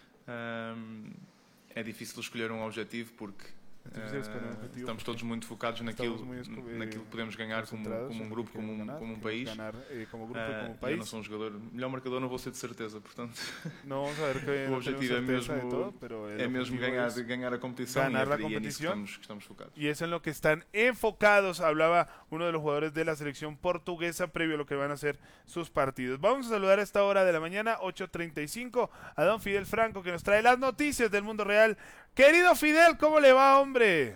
Ahm, é difícil escolher um objetivo porque difícil escolher um eh, objetivo estamos porque todos muito focados naquilo, Estamos muy esco- eh, naquilo que podemos ganhar como, concentrados como um en grupo, que como queremos um, ganar, como um queremos país. ganar, eh, como grupo y Ah, como e eu país. não sou um jogador, melhor marcador não vou ser de certeza, portanto No vamos a ver que o no objetivo é tenemos certeza de mesmo, todo, pero el é mesmo objetivo ganhar, es- ganhar a competição ganar e, la é, e é nisso que competición. estamos, que estamos focados. Y es en lo que están enfocados, hablaba uno de los jugadores de la selección portuguesa previo a lo que van a ser sus partidos. Vamos a saludar a esta hora de la mañana, ocho treinta y cinco, a don Fidel Franco que nos trae las noticias del mundo real. Querido Fidel, ¿cómo le va, hombre?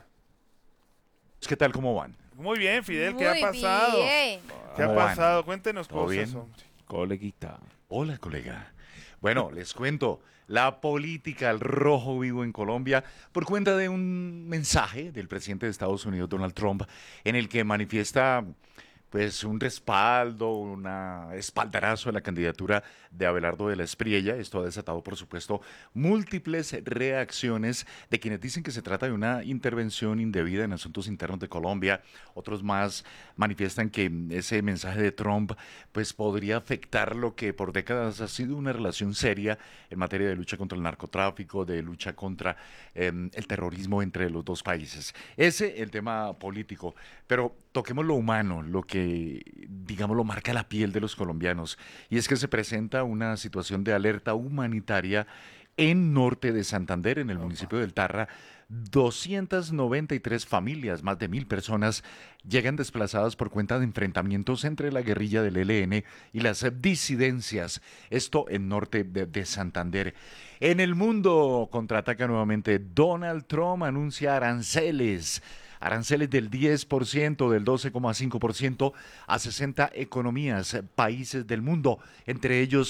¿Qué tal? ¿Cómo van? Muy bien, Fidel, Muy ¿qué ha pasado? bien. ¿Qué ha ¿Cómo van? pasado? Cuéntenos ¿Todo cosas, bien? hombre. Coleguita. Hola, colega. Bueno, les cuento la política al rojo vivo en Colombia por cuenta de un mensaje del presidente de Estados Unidos, Donald Trump, en el que manifiesta pues un respaldo, un espaldarazo a la candidatura de Abelardo de la Espriella. Esto ha desatado, por supuesto, múltiples reacciones de quienes dicen que se trata de una intervención indebida en asuntos internos de Colombia. Otros más manifiestan que ese mensaje de Trump pues podría afectar lo que por décadas ha sido una relación seria en materia de lucha contra el narcotráfico, de lucha contra eh, el terrorismo entre los dos países. Ese el tema político, pero toquemos lo humano, lo que digamos lo marca la piel de los colombianos, y es que se presenta una situación de alerta humanitaria en norte de Santander, en el municipio del Tarra. doscientas noventa y tres familias, más de mil personas, llegan desplazadas por cuenta de enfrentamientos entre la guerrilla del E L N y las disidencias, esto en norte de, de Santander. En el mundo contraataca nuevamente. Donald Trump anuncia aranceles. Aranceles del diez por ciento, del doce coma cinco por ciento a sesenta economías, países del mundo, entre ellos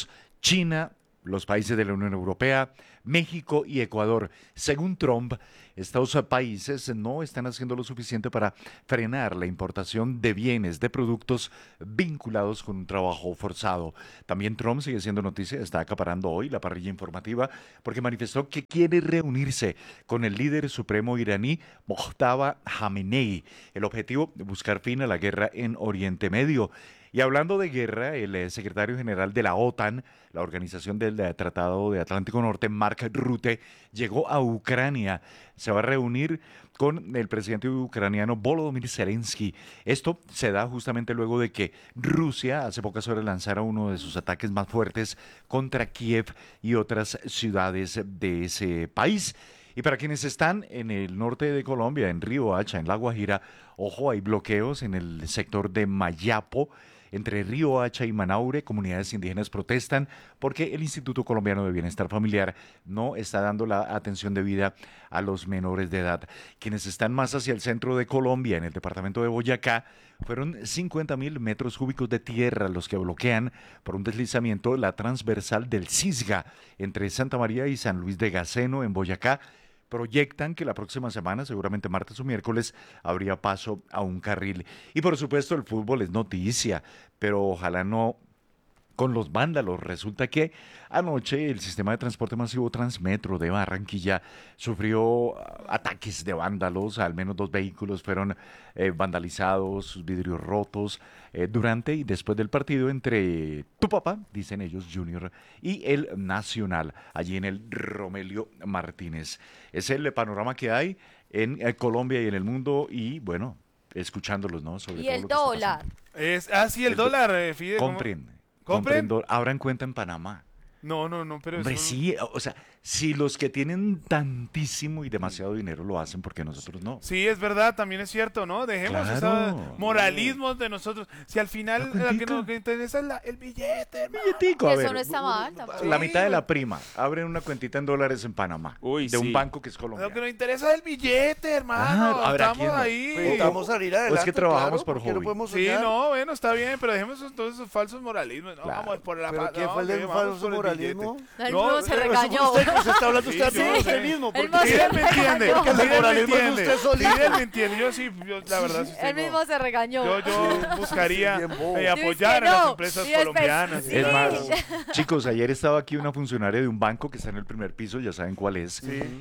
China, los países de la Unión Europea, México y Ecuador. Según Trump, estos países no están haciendo lo suficiente para frenar la importación de bienes, de productos vinculados con un trabajo forzado. También Trump sigue siendo noticia, está acaparando hoy la parrilla informativa porque manifestó que quiere reunirse con el líder supremo iraní Mojtaba Khamenei. El objetivo, buscar fin a la guerra en Oriente Medio. Y hablando de guerra, el eh, secretario general de la OTAN, la Organización del eh, Tratado de Atlántico Norte, Mark Rutte, llegó a Ucrania. Se va a reunir con el presidente ucraniano Volodymyr Zelensky. Esto se da justamente luego de que Rusia hace pocas horas lanzara uno de sus ataques más fuertes contra Kiev y otras ciudades de ese país. Y para quienes están en el norte de Colombia, en Río Hacha, en La Guajira, ojo, hay bloqueos en el sector de Mayapo. Entre Río Hacha y Manaure, comunidades indígenas protestan porque el Instituto Colombiano de Bienestar Familiar no está dando la atención debida a los menores de edad. Quienes están más hacia el centro de Colombia, en el departamento de Boyacá, fueron cincuenta mil metros cúbicos de tierra los que bloquean por un deslizamiento la transversal del Cisga entre Santa María y San Luis de Gaceno en Boyacá. Proyectan que la próxima semana, seguramente martes o miércoles, habría paso a un carril. Y por supuesto el fútbol es noticia, pero ojalá no con los vándalos. Resulta que anoche el sistema de transporte masivo Transmetro de Barranquilla sufrió ataques de vándalos. Al menos dos vehículos fueron eh, vandalizados, sus vidrios rotos eh, durante y después del partido entre tu papá, dicen ellos, Junior, y el Nacional, allí en el Romelio Martínez. Es el panorama que hay en eh, Colombia y en el mundo y bueno, escuchándolos, ¿no? Sobre Y todo el lo que está dólar. pasando. Es, ah, sí, el, El do- dólar, eh, Fide. ¿cómo? Compren. ¿Compren? Compren, do- abran cuenta en Panamá. No, no, no, pero Hombre, eso- sí, o sea, si los que tienen tantísimo y demasiado dinero lo hacen, ¿por qué nosotros no? Sí, es verdad, también es cierto, ¿no? Dejemos Claro. esos moralismos de nosotros. Si al final La la que cuentica. nos que interesa es la- el billete, hermano. Billetico, a Eso ver, no está mal tampoco. la Sí, mitad de güey. la prima, abren una cuentita en dólares en Panamá, Uy, de sí. un banco que es Lo que colombiano. nos interesa es el billete, hermano. Ah, a ver, ¿a Estamos quién no? ahí. Pues vamos a salir adelante. que trabajamos claro, por porque no hobby. podemos Sí, soñar. no, bueno, está bien, pero dejemos esos- todos esos falsos moralismos. No, Claro. vamos por la ¿Pero pa- quién no, fue el del que vamos falso por el moralismo? billete. El No, mismo se eh, regañó. Usted, usted está hablando Sí, usted yo mismo, sé. usted mismo. El porque- mismo Fidel me entiende. Porque el Fidel me moralismo es entiende. usted solito. Fidel me entiende. Yo sí, yo la verdad sí Él tengo- mismo se regañó. Yo, yo buscaría bien bobo. eh, Dices apoyar que a las no. empresas Y después, colombianas. sí. Es más, chicos, ayer estaba aquí una funcionaria de un banco que está en el primer piso, ya saben cuál es,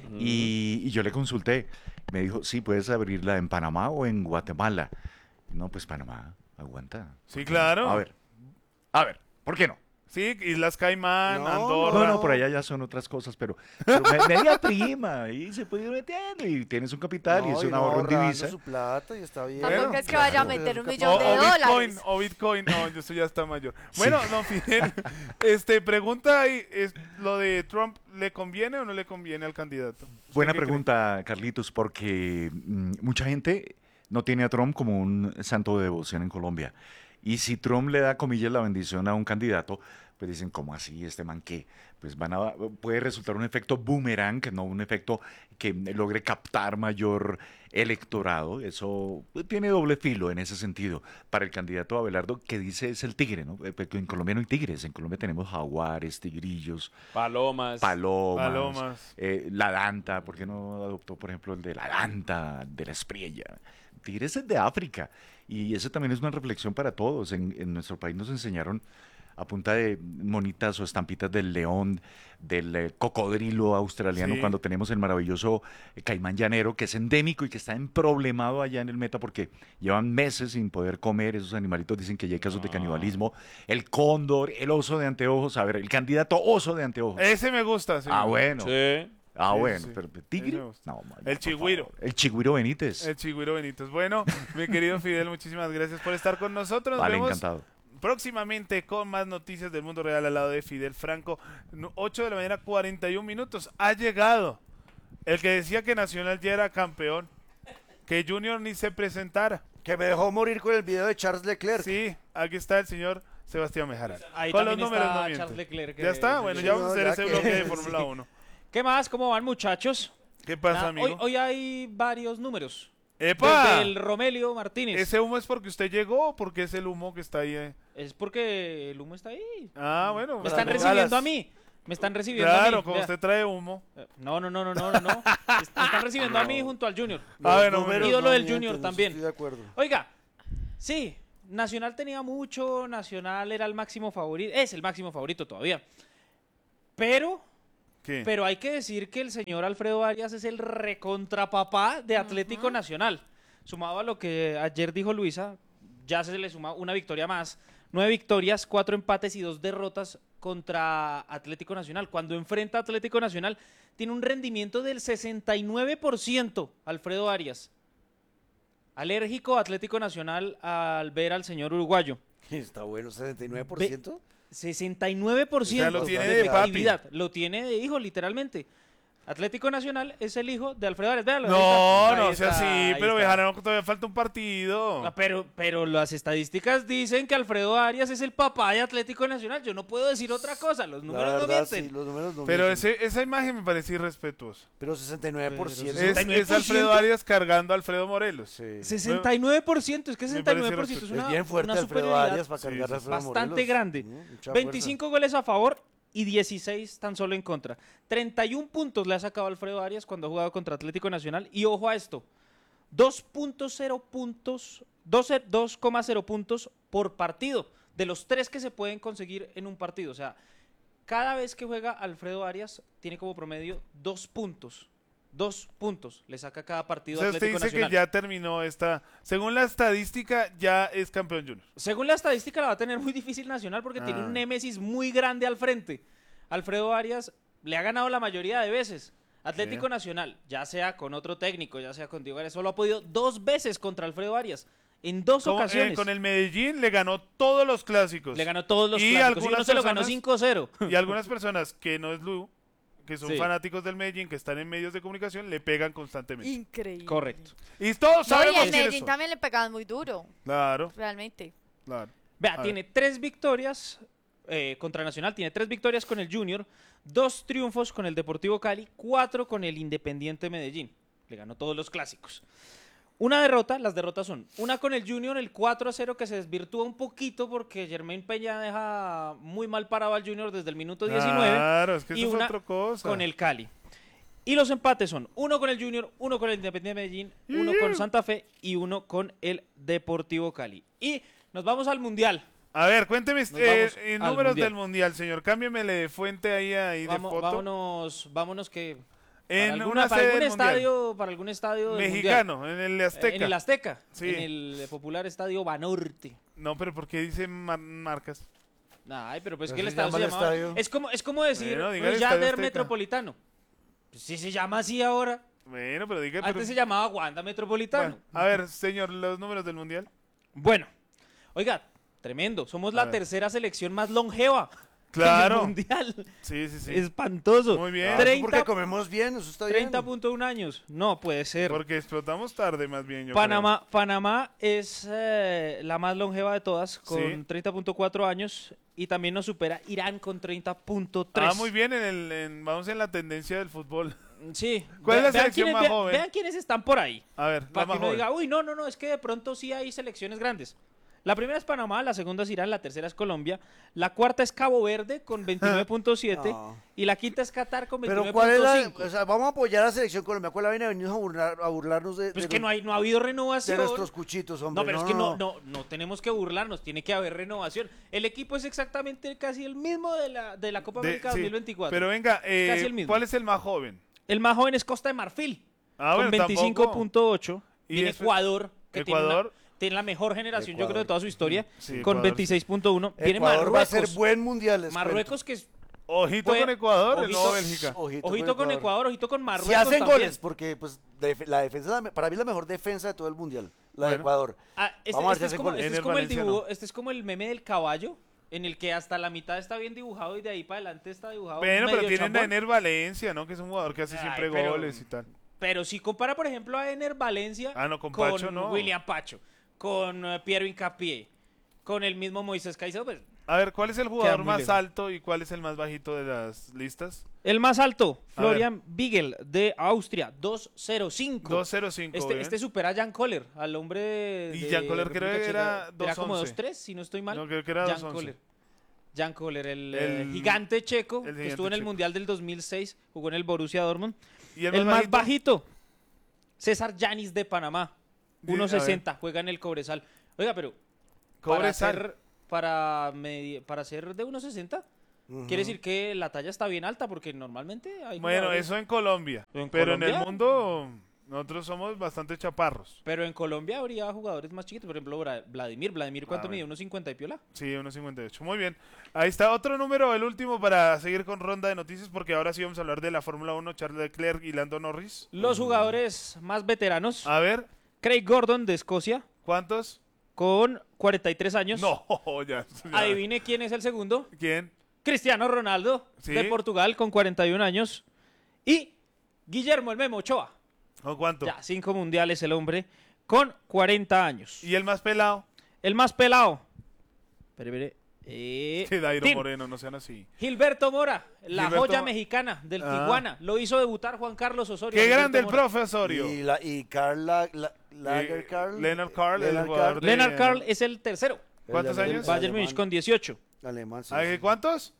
y, y yo le consulté, me dijo, sí, puedes abrirla en Panamá o en Guatemala. No, pues Panamá, aguanta. Sí, claro. A ver, a ver, ¿por qué no? Sí, Islas Caimán, No, Andorra. No, no, por allá ya son otras cosas, pero, pero me- media prima, y se puede ir metiendo, y tienes un capital, y No, es un no, ahorro en ahorrando divisa. su plata y está bien. Tampoco Bueno, es que vaya a claro. meter un O, millón de o Bitcoin, dólares. o Bitcoin, no, yo estoy ya está mayor. Bueno, don Fidel, este, pregunta ahí, es, ¿lo de Trump le conviene o no le conviene al candidato? ¿Usted Buena qué cree? pregunta, Carlitos, porque mm, mucha gente no tiene a Trump como un santo de devoción en Colombia. Y si Trump le da, comillas, la bendición a un candidato, pues dicen, ¿cómo así? ¿Este man qué? Pues van a, puede resultar un efecto boomerang, no un efecto que logre captar mayor electorado. Eso pues, tiene doble filo en ese sentido. Para el candidato Abelardo, que dice es el tigre, ¿no? Eh, porque en Colombia no hay tigres, en Colombia tenemos jaguares, tigrillos, Palomas. palomas, Palomas. eh, la danta, ¿por qué no adoptó, por ejemplo, el de la danta, de la espriella? Tigres es de África, y eso también es una reflexión para todos. En, en nuestro país nos enseñaron a punta de monitas o estampitas del león, del eh, cocodrilo australiano, Sí. cuando tenemos el maravilloso eh, caimán llanero, que es endémico y que está emproblemado allá en el Meta porque llevan meses sin poder comer. Esos animalitos dicen que ya hay casos de canibalismo. El cóndor, el oso de anteojos, a ver, el candidato oso de anteojos. Ese me gusta, sí. Ah, bueno. Sí. Ah, Sí, bueno, sí. pero Ese tigre. me gusta. No, man, El por chigüiro. favor. El chigüiro Benítez. El Chigüiro Benítez. Bueno, mi querido Fidel, muchísimas gracias por estar con nosotros. Nos Vale, vemos encantado. próximamente con más noticias del mundo real al lado de Fidel Franco. No- ocho de la mañana, cuarenta y un minutos. Ha llegado el que decía que Nacional ya era campeón, que Junior ni se presentara. Que me dejó morir con el video de Charles Leclerc. Sí, aquí está el señor Sebastián Mejara. Ahí Con los también números está no miente. Charles Leclerc, Ya está, eh, bueno, sí, ya vamos a no, hacer ya ese que- bloque de sí. Fórmula uno. ¿Qué más? ¿Cómo van, muchachos? ¿Qué pasa, Nada, amigo? hoy, hoy hay varios números. ¡Epa! Desde el Romelio Martínez. ¿Ese humo es porque usted llegó o porque es el humo que está ahí? eh? Es porque el humo está ahí. Ah, bueno. Me están las recibiendo bengalas. a mí. Me están recibiendo a mí. Claro, como Vea. usted trae humo. Eh, No, no, no, no, no, no. no. Me están recibiendo a mí junto al Junior. Ah, bueno, Los números ídolo no del mienten, Junior en eso también. Estoy de acuerdo. Oiga, sí, Nacional tenía mucho, Nacional era el máximo favorito, es el máximo favorito todavía. Pero, ¿Qué? pero hay que decir que el señor Alfredo Arias es el recontrapapá de Atlético Nacional. Sumado a lo que ayer dijo Luisa, ya se le suma una victoria más. Nueve victorias, cuatro empates y dos derrotas contra Atlético Nacional. Cuando enfrenta a Atlético Nacional, tiene un rendimiento del sesenta y nueve por ciento, Alfredo Arias. Alérgico Atlético Nacional al ver al señor uruguayo. Está bueno, sesenta y nueve por ciento. sesenta y nueve por ciento O sea, lo tiene de de papi. efectividad. Lo tiene de hijo, literalmente. Atlético Nacional es el hijo de Alfredo Arias. Véalo, ahí No, está. no Ahí sea está, así, ahí pero está. dejaron todavía falta un partido. Ah, Pero, pero las estadísticas dicen que Alfredo Arias es el papá de Atlético Nacional. Yo no puedo decir otra cosa. Los La números no verdad, mienten. sí, los números no Pero mienten. ese, esa imagen me parece irrespetuosa. Pero sesenta y nueve por ciento. Es, sesenta y nueve es por Alfredo ciento. Arias cargando a Alfredo Morelos. Sí. sesenta y nueve por ciento. Es que Me sesenta y nueve por parece ciento es Es una, bien fuerte una Alfredo superioridad Arias para cargar Sí, a Alfredo bastante Morelos. grande. Mm, mucha veinticinco goles a favor y dieciséis tan solo en contra. treinta y uno puntos le ha sacado Alfredo Arias cuando ha jugado contra Atlético Nacional. Y ojo a esto, dos punto cero puntos, dos coma cero puntos por partido, de los tres que se pueden conseguir en un partido. O sea, cada vez que juega Alfredo Arias tiene como promedio dos puntos. Dos puntos le saca cada partido O sea, a usted Atlético dice Nacional. que ya terminó esta. Según la estadística, ya es campeón Junior. Según la estadística la va a tener muy difícil Nacional porque tiene Ah. un némesis muy grande al frente. Alfredo Arias le ha ganado la mayoría de veces. Atlético Sí. Nacional, ya sea con otro técnico, ya sea con Diego Arias, solo ha podido dos veces contra Alfredo Arias. En dos Como, eh, ocasiones. con el Medellín le ganó todos los clásicos. Le ganó todos los Y clásicos. Y algunas uno se lo ganó personas- cinco cero. Y algunas personas que no es Lu, que son Sí. fanáticos del Medellín, que están en medios de comunicación, le pegan constantemente. Increíble. Correcto. Y todos No, y sabemos el decir Medellín eso. también le pegaban muy duro, Claro, realmente. claro. Vea, A tiene tres victorias eh, contra Nacional, tiene tres victorias con el Junior, dos triunfos con el Deportivo Cali, cuatro con el Independiente Medellín. Le ganó todos los clásicos. Una derrota, las derrotas son una con el Junior, el cuatro a cero, que se desvirtúa un poquito porque Germain Peña deja muy mal parado al Junior desde el minuto diecinueve. Claro, es que y eso es una otra cosa. con el Cali. Y los empates son uno con el Junior, uno con el Independiente Medellín, uno con Santa Fe y uno con el Deportivo Cali. Y nos vamos al Mundial. A ver, cuénteme Nos eh, vamos eh, al números Mundial. del Mundial, señor. Cámbiamele de fuente ahí, ahí Vamos- de foto. vámonos, vámonos que en para, alguna- una para sede algún del Mundial. estadio, para algún estadio del Mexicano, en el Mundial. Azteca. En el Azteca, Sí. en el popular estadio Banorte. No, pero ¿por qué dice mar- marcas? Ay, pero pues Pero que el se estadio llama se el llamaba- estadio. Es como, es como decir Bueno, diga el Ruiz Estadio Yader Azteca. Metropolitano. Pues sí se llama así ahora. Bueno, pero diga... Antes pero- se llamaba Wanda Metropolitano. Bueno, a ver, señor, los números del Mundial. Bueno, oiga, tremendo. Somos A la ver. tercera selección más longeva Claro. en el mundial. Sí, sí, sí. Espantoso. Muy bien. Ah, eso treinta porque comemos bien, eso está bien. treinta punto uno años. No puede ser. Porque explotamos tarde, más bien, yo Panamá, Panamá es eh, la más longeva de todas, con Sí. treinta punto cuatro años. Y también nos supera Irán con treinta punto creo. tres. Ah, muy bien, en el, en- vamos en la tendencia del fútbol. Sí. ¿Cuál es la Vean selección quiénes- más vean- joven? Vean quiénes están por ahí. A ver, la Para que más uno joven. diga, uy, no, no, no, es que de pronto sí hay selecciones grandes. La primera es Panamá, la segunda es Irán, la tercera es Colombia, la cuarta es Cabo Verde con veintinueve punto siete No. y la quinta es Qatar con Pero veintinueve ¿cuál es punto la...? cinco. O sea, vamos a apoyar a la selección Colombia. ¿Cuál es la vaina? Venimos a, burlar- a burlarnos de, Pues de que los- no, hay, no ha habido de renovación. nuestros cuchitos, hombre. No, pero es que no, no, no tenemos que burlarnos, tiene que haber renovación. El equipo es exactamente casi el mismo de la, de la Copa De- América sí, dos mil veinticuatro. Pero venga, eh, Casi el mismo. ¿cuál es el más joven? El más joven es Costa de Marfil, Ah, con bueno, veinticinco punto ocho. Y Viene después- Ecuador, que Ecuador. Tiene, una- tiene la mejor generación, yo creo, de Ecuador. toda su historia, Sí, con Ecuador, veintiséis punto uno. Viene Ecuador va a ser Marruecos. buen mundial. les Marruecos que es... Ojito Fue- con Ecuador, el ojito- nuevo Bélgica. cuento. Ojito con Ecuador, ojito con Marruecos Si hacen también. goles, porque pues def- la defensa, es la me- para mí es la mejor defensa de todo el mundial, la de Bueno. Ecuador. Ah, este, Vamos a ver este si es hacen como, goles. este En es el como el Valencia dibujo- no. este es como el meme del caballo, en el que hasta la mitad está bien dibujado y de ahí para adelante está dibujado Bueno, pero medio tienen a chambón. Ener Valencia, ¿no? Que es un jugador que hace Ay, siempre pero- goles y tal. Pero si compara, por ejemplo, a Ener Valencia Ah, no, con Pacho no. William Pacho, con eh, Piero Hincapié, con el mismo Moisés Caicedo, pues A ver, ¿cuál es el jugador muy más lejos. alto y cuál es el más bajito de las listas? El más alto, A ver. Florian Bigel, de Austria, dos cero cinco. dos cero cinco. Este, este supera a Jan Kohler, al hombre de. Y de Jan Kohler creo República que era Checa. Era como dos once. dos tres, si no estoy mal. No, creo que era Jan dos once. Kohler. Jan Kohler, el, El- eh, gigante checo, el que gigante estuvo en el checo. Mundial del dos mil seis, jugó en el Borussia Dortmund. ¿Y El, más bajito, César Yanis de Panamá, Di- uno a ver. sesenta, juega en el Cobresal. Oiga, pero para Cobresal. ser, para, medi- para ser de uno sesenta, quiere decir que la talla está bien alta, porque normalmente hay Bueno, jugadores- eso en Colombia. ¿En pero en el Colombia? mundo nosotros somos bastante chaparros. Pero en Colombia habría jugadores más chiquitos, por ejemplo, Bra- Vladimir. Vladimir, ¿cuánto Ah, mide? bueno. ¿uno cincuenta y piola? Sí, uno cincuenta y ocho. Muy bien. Ahí está otro número, el último para seguir con ronda de noticias, porque ahora sí vamos a hablar de la Fórmula uno, Charles Leclerc y Lando Norris. Los jugadores más veteranos, A ver, Craig Gordon de Escocia, ¿cuántos? con cuarenta y tres años. No, ya. ya. Adivine quién es el segundo. ¿Quién? Cristiano Ronaldo, Sí. de Portugal, con cuarenta y un años. Y Guillermo el Memo Ochoa, ¿O cuánto? ya cinco mundiales el hombre, con cuarenta años. ¿Y el más pelado? El más pelado. Espere, espere. Eh, Que Dairo Tim. Moreno, no sean así. Gilberto Mora, la Gilberto joya Mo- mexicana del Ah. Tijuana. Lo hizo debutar Juan Carlos Osorio. ¡Qué Gilberto grande el Mora. profesorio! Y, la, y Carl La- La- Lager Eh, Carl. Leonard Carl, el Leonard jugador Carl, de- Lennart Carl es el tercero. ¿Cuántos el- el- años? el Bayern alemán. Múnich con dieciocho. Alemán, sí, ¿Ay, sí. ¿Cuántos?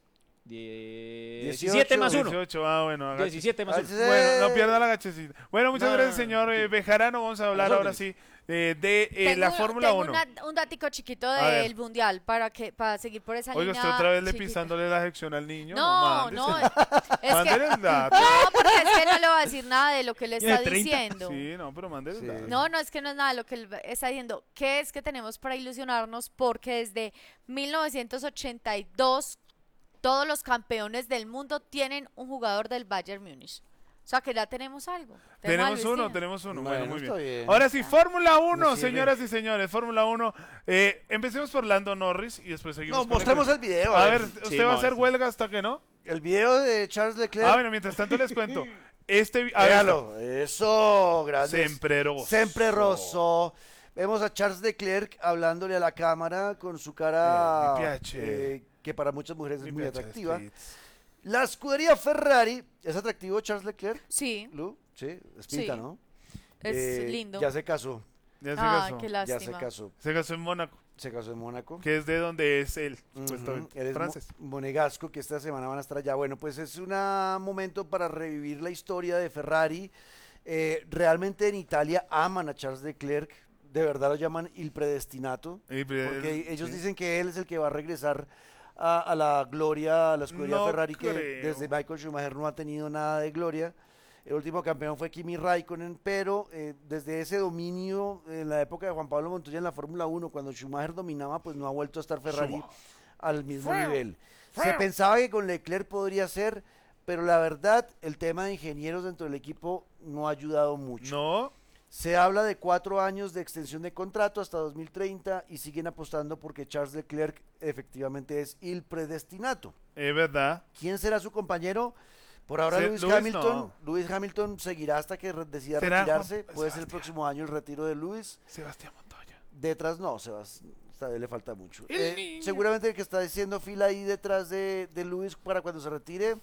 diecisiete más uno. dieciocho, ah, bueno. agache- diecisiete más Ah, uno. sí. Bueno, no pierda la gachecita. Bueno, muchas No, gracias, no, no. señor eh, Bejarano. Vamos a hablar Los ahora órdenes. sí eh, de eh, Tengo la un- Fórmula tengo uno. una- un datico chiquito A ver. del mundial para que para seguir por esa Oiga, línea. usted otra vez le chiquita. pisándole la sección al niño. No, mándese. no, es que Mándele el dato. no, porque es que no le va a decir nada de lo que le Tiene está treinta. diciendo. Sí, no, pero mándele el Sí. dato. No, no es que no es nada de lo que él está diciendo. ¿Qué es que tenemos para ilusionarnos? Porque desde mil novecientos ochenta y dos todos los campeones del mundo tienen un jugador del Bayern Múnich. O sea que ya tenemos algo. Tenemos algo, uno, Cristina. tenemos uno. Bueno, Bueno, muy está bien. bien. Ahora sí, Fórmula uno, Me sirve. señoras y señores. Fórmula uno. Eh, empecemos por Lando Norris y después seguimos. No, con mostremos el... el video. A eh. ver, ¿usted va a hacer huelga hasta que no? El video de Charles Leclerc. Ah, bueno, mientras tanto les cuento. Este. A ver, Véalo. Eso, gracias. Sempre rosso. Sempre rosso. Vemos a Charles Leclerc hablándole a la cámara con su cara Eh, mi piace. eh, que para muchas mujeres es Mi muy piace atractiva. Spritz. La escudería Ferrari, ¿es atractivo Charles Leclerc? Sí, Lu, sí, es pinta, Sí. ¿no? es Eh, lindo. Ya se casó, Ya se Ah, casó. qué ya se lástima. casó. Se casó en Mónaco, Se casó en Mónaco. que es de donde es él, Ujú, supuestamente. él es mo- Francés. monegasco, que esta semana van a estar allá. Bueno, pues es un momento para revivir la historia de Ferrari. Eh, realmente en Italia aman a Charles Leclerc, de verdad lo llaman il predestinato, Y, pues, porque ellos sí. dicen que él es el que va a regresar a, a la gloria, a la escudería No Ferrari, que creo. desde Michael Schumacher no ha tenido nada de gloria. El último campeón fue Kimi Raikkonen, pero eh, desde ese dominio en la época de Juan Pablo Montoya en la Fórmula uno, cuando Schumacher dominaba, pues no ha vuelto a estar Ferrari al mismo nivel. Se pensaba que con Leclerc podría ser, pero la verdad, el tema de ingenieros dentro del equipo no ha ayudado mucho. No, Se habla de cuatro años de extensión de contrato hasta dos mil treinta y siguen apostando porque Charles Leclerc efectivamente es el predestinato. es verdad. ¿Quién será su compañero? Por ahora Se- Lewis Lewis Hamilton. no. Lewis Hamilton seguirá hasta que re- decida ¿Será retirarse. Juan- Puede ser el Sebastián? próximo año el retiro de Lewis. Sebastián Montoya. Detrás no, Sebas. Esta vez le falta mucho. El Eh, niño. seguramente el que está haciendo fila ahí detrás de, de Lewis para cuando se retire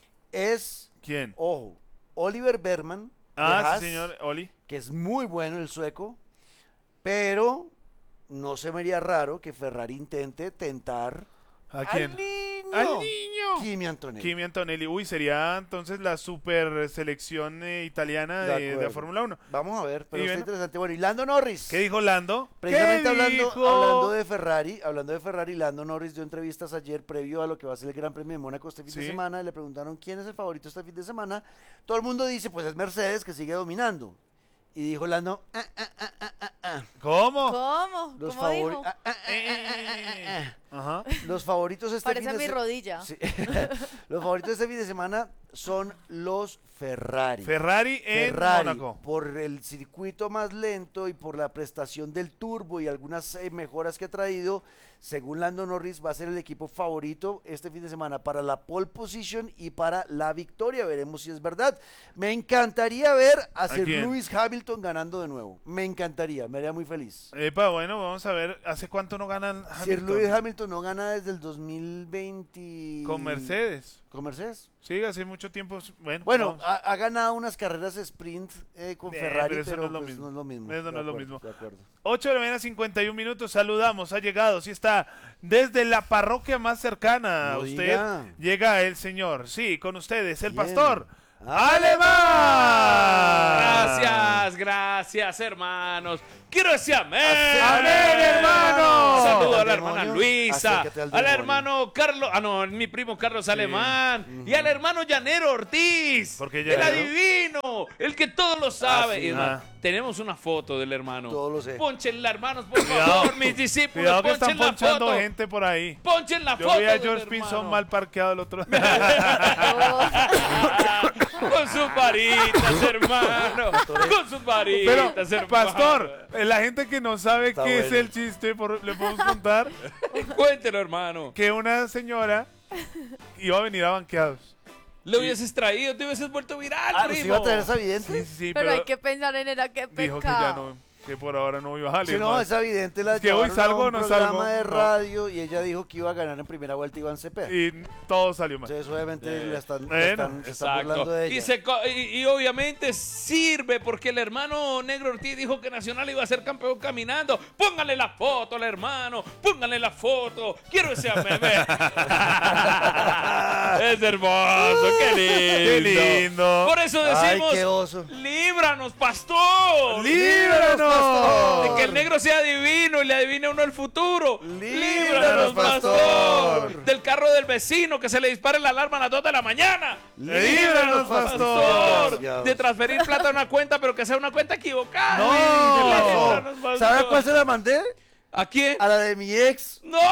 es, ¿Quién? ojo, Oliver Berman. de Ah, Haas, sí, señor. Oli. que es muy bueno el sueco, pero no se me haría raro que Ferrari intente tentar ¿A quién? al niño, ¡Al niño! Kimi Antonelli. Kimi Antonelli. Uy, sería entonces la super selección eh, italiana De de, de, acuerdo. Fórmula uno. Vamos a ver, pero Y está bueno. interesante. Bueno, y Lando Norris. ¿Qué dijo Lando? Precisamente ¿Qué hablando, dijo? hablando de Ferrari, hablando de Ferrari, Lando Norris dio entrevistas ayer previo a lo que va a ser el Gran Premio de Mónaco este fin de Sí. semana y le preguntaron quién es el favorito este fin de semana. Todo el mundo dice, pues es Mercedes que sigue dominando. Y dijo Lando, "Ah, ah, ah, ah, ah, ah". ¿Cómo? ¿Cómo? Los, ¿Cómo favori- dijo? ah, ah, ah, ah, ah, ah, ah. Ajá. Los favoritos este Parece fin de mi se- rodilla. Sí. Los favoritos este fin de semana son los Ferrari. Ferrari en Ferrari, Mónaco. por el circuito más lento y por la prestación del turbo y algunas eh, mejoras que ha traído, según Lando Norris, va a ser el equipo favorito este fin de semana para la pole position y para la victoria. Veremos si es verdad. Me encantaría ver a Sir quién? Lewis Hamilton ganando de nuevo. Me encantaría, me haría muy feliz. Epa, bueno, vamos a ver. ¿Hace cuánto no ganan Sir Hamilton? Lewis Hamilton Hamilton no gana desde el dos mil veinte. Con Mercedes. ¿Con Mercedes? Sí, hace mucho tiempo. Bueno, Bueno, vamos. ha, ha ganado unas carreras sprint eh, con Eh, Ferrari, pero eso pero no es lo pues mismo. no es lo mismo. Eso no De es lo acuerdo, mismo. de acuerdo. ocho de la mañana, cincuenta y un minutos. Saludamos, ha llegado. Sí está desde la parroquia más cercana a No usted. diga. Llega el señor. Sí, con ustedes, el ¿Quién? pastor. ¡Alemán! Gracias, gracias, hermanos. Quiero decir amén. ¡Amén, hermano! Saludo a Al la hermana demonio, Luisa, acércate al al demonio. hermano Carlos, ah no, mi primo Carlos Alemán, y al hermano Llanero Ortiz, ¿Por qué el Llanero? adivino, el que todo lo sabe. Ah, sí. Y, hermano, Ah. tenemos una foto del hermano. Todo lo sé. Pónchenla, hermanos, por Cuidado. favor, mis discípulos, Cuidado que están ponchen la ponchando foto. gente por ahí. Ponchen la Yo foto vi a del George hermano. Pinson mal parqueado el otro día. Con sus varitas, hermano. Con sus Pero, varitas, hermano. pastor, eh, la gente que no sabe Está qué es bueno. el chiste, por- le podemos contar Cuéntelo, hermano. que una señora iba a venir a banqueados. Le hubieses traído, te hubieses vuelto viral, Ah, ¿nos primo. iba a traer esa Sí, evidente? sí, sí, Pero, pero hay que pensar en era qué pecado. dijo que ya no, que por ahora no iba a salir Si no, más. es evidente la Es que hoy llevaron salgo a o un no programa salgo, de no. radio y ella dijo que iba a ganar en primera vuelta Iván Cepeda. Y todo salió mal. Entonces obviamente la están, la Bueno, están- se están burlando de ella. Y, se co- y, y obviamente sirve porque el hermano Negro Ortiz dijo que Nacional iba a ser campeón caminando. Pónganle la foto al hermano, pónganle la foto. Quiero ese meme. Es hermoso, qué lindo. ¡Qué lindo! Por eso Ay, decimos, qué oso. líbranos, pastor. ¡Líbranos! De que el negro sea divino y le adivine a uno el futuro. Líbranos, pastor. Del carro del vecino que se le dispare la alarma a las dos de la mañana. ¡Líbranos, pastor! Pastor, Desgraciados. de transferir plata a una cuenta, pero que sea una cuenta equivocada. No. Líbranos, pastor. ¿Sabe a cuál se la mandé? ¿A quién? A la de mi ex. ¡No!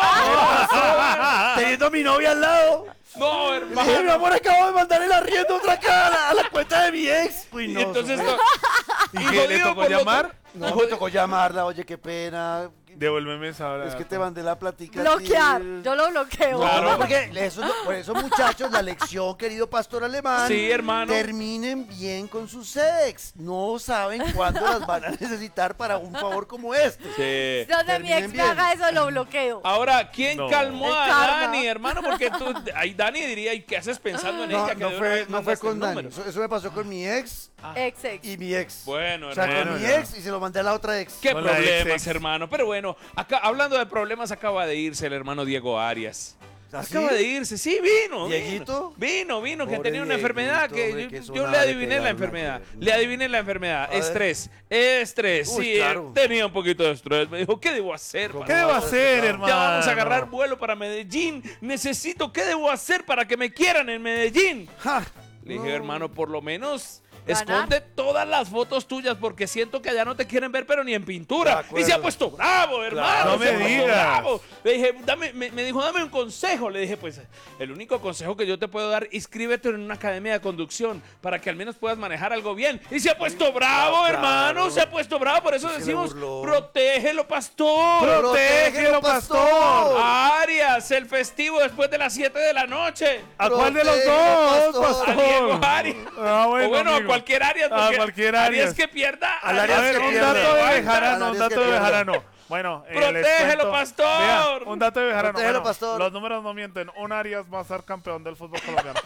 Teniendo a mi novia al lado. ¡No, Le dije, mi hermano! amor, acabo de mandar el arriendo otra cara a la, a la cuenta de mi ex. Uy, Y no. entonces... eso ¿Y y qué le jodido tocó por lo- llamar? fue- No, me tocó llamarla. Oye, qué pena. Devuélveme esa hora. Es que te mandé la platica. a ti. Bloquear. Yo lo bloqueo. No, no, porque eso, no- por eso, muchachos, la lección, querido pastor alemán. Sí, hermano. Terminen bien con sus ex. No saben cuándo las van a necesitar para un favor como este. Sí. Donde mi Terminen ex me bien. haga eso, lo bloqueo. Ahora, ¿quién No. calmó El a karma. Dani, hermano? Porque tú, ahí Dani diría, ¿y qué haces pensando en No, ella? Que no de una fue, vez no fue mandaste con el Dani. número? Eso, eso me pasó con mi ex Ex, ex. y mi ex. Bueno, O sea, hermano. con mi ya. ex y se lo mandé a la otra ex. ¿Qué Con la problemas, ex, ex. hermano? Pero bueno, acá hablando de problemas, acaba de irse el hermano Diego Arias. ¿Así? Acaba de irse, sí, vino. ¿Dieguito? Vino, vino, vino que Pobre tenía una Dieguito, enfermedad que hombre, yo, qué yo sonada le le adiviné la pegaron enfermedad. ayer. Le adiviné la enfermedad. A ver. Estrés, estrés, Uy, sí, claro. tenía un poquito de estrés. Me dijo, ¿qué debo hacer? ¿Cómo ¿Qué para- debo vas a hacer, explicar? hermano? Ya vamos a agarrar vuelo para Medellín. Necesito, ¿qué debo hacer para que me quieran en Medellín? Ja. Le dije, No. hermano, por lo menos Ganar. esconde todas las fotos tuyas porque siento que allá no te quieren ver, pero ni en De pintura. acuerdo. Y se ha puesto bravo, hermano. Claro, no se ha me puesto digas. bravo. Le dije, dame, me, me dijo, dame un consejo. Le dije, pues, el único consejo que yo te puedo dar, inscríbete en una academia de conducción para que al menos puedas manejar algo bien. Y se ha puesto bravo, claro. hermano. Se ha puesto bravo. Por eso Se le decimos, burló. protégelo, pastor. ¡Protégelo, pastor! Arias, el festivo después de las siete de la noche. ¿A cuál de los Protégelo, dos, pastor. A Diego pastor? Arias. Ah, bueno, o bueno, a amigo. cualquier Arias. A porque cualquier Arias Arias. que pierda. Al A Arias ver, que un pierda. dato de Al Bejarano, un Arias dato que de pierda. Bejarano. Bueno, eh, les Protégelo, cuento- pastor. Vea, un dato de Bejarano. Protégelo, Bueno, pastor. Los números no mienten. Un Arias va a ser campeón del fútbol colombiano.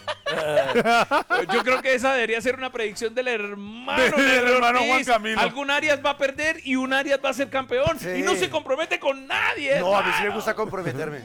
Yo creo que esa debería ser una predicción del hermano. Del Negro hermano Ortiz. Juan Camilo. Algún Arias va a perder y un Arias va a ser campeón. Sí. Y no se compromete con nadie. No, a mí sí me hermano. gusta comprometerme.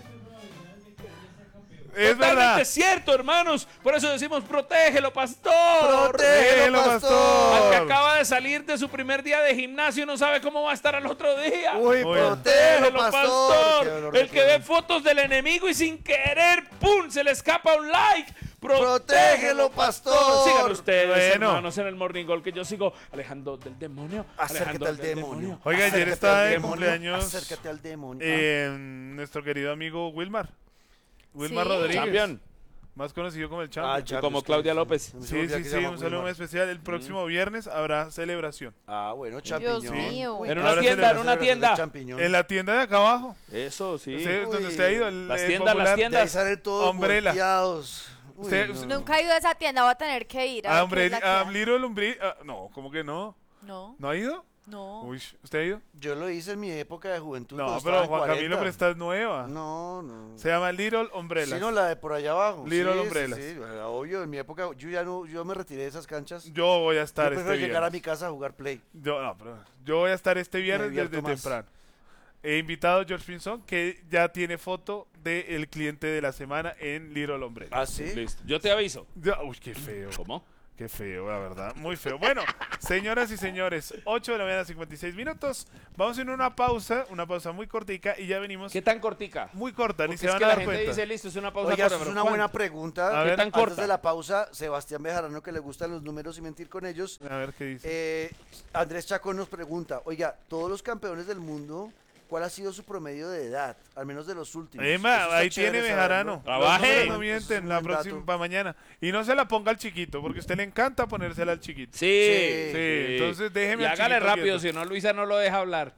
Es Totalmente verdad. cierto, hermanos. Por eso decimos, protégelo, pastor. Protégelo, pastor. Al que acaba de salir de su primer día de gimnasio no sabe cómo va a estar al otro día. Uy, Uy. protégelo, Protégelo, pastor. pastor. Qué dolor de El que ve pierna. fotos del enemigo y sin querer, ¡pum! Se le escapa un like. Protégelo, pastor. Sigan ustedes, Bueno. hermanos, en el Morning Goal, que yo sigo alejando del demonio. Acércate alejando al del demonio. Oiga, ayer Acércate estaba al de demonio. cumpleaños Acércate al demonio. eh, nuestro querido amigo Wilmar. Wilmar Sí. Rodríguez. Champion, Más conocido como el Ah, Champion. Champions, como Claudia Champions. López. Se me Sí, olvidaba sí, que sí, se llama un saludo muy Wilmar. especial. El próximo viernes habrá celebración. Ah, bueno, Dios champiñón. mío. Uy, En una ahora tienda, se en una tienda. champiñón. En la tienda de acá abajo. Eso, sí. Usted- Uy. donde usted ha ido. El, Las el tiendas, las popular- De ahí tiendas. salen todos Umbrella. volteados. Uy, Usted- no, no. Nunca he ido a esa tienda, voy a tener que ir. a Ah, ver qué hombre, es la que a hay. Little Umbri- ah, no, ¿cómo que no? No. ¿No ha ido? No. Uy, ¿usted ha ido? Yo lo hice en mi época de juventud. No, cuando pero estaba en Juan Camilo, cuarenta. pero esta es nueva. No, no. Se llama Little Umbrellas. Sí, no, la de por allá abajo. Little sí, Umbrellas. Sí, sí, obvio, en mi época, yo ya no, yo me retiré de esas canchas. Yo voy a estar Yo este prefiero llegar a viernes. mi casa a jugar Play. Yo, no, pero yo voy a estar este viernes divierto desde más. temprano. He invitado a George Pinzón, que ya tiene foto del cliente de la semana en Little Umbrellas. ¿Ah, sí? Listo. Yo te aviso. Ya- uy, qué feo. ¿Cómo? Qué feo, la verdad. Muy feo. Bueno, señoras y señores, ocho de la mañana, cincuenta y seis minutos. Vamos a ir a una pausa, una pausa muy cortica y ya venimos. ¿Qué tan cortica? Muy corta, ni Porque se es van que a la dar gente cuenta. dice, listo, es una pausa Oiga, corta, eso es pero una ¿cuánto? buena pregunta. A ¿Qué ver, tan Antes corta? de la pausa, Sebastián Bejarano, que le gustan los números y mentir con ellos. A ver qué dice. Eh, Andrés Chacón nos pregunta, oiga, todos los campeones del mundo, ¿cuál ha sido su promedio de edad? Al menos de los últimos. Emma, Eso está ahí chévere tiene saberlo. Bejarano. Trabaje. Los números no Eso es mienten un la buen próxima dato. para mañana. Y no se la ponga al chiquito, porque a usted le encanta ponérsela al chiquito. Sí, Sí, sí, entonces déjeme Y al hágale chiquito rápido, quieto. si no Luisa no lo deja hablar.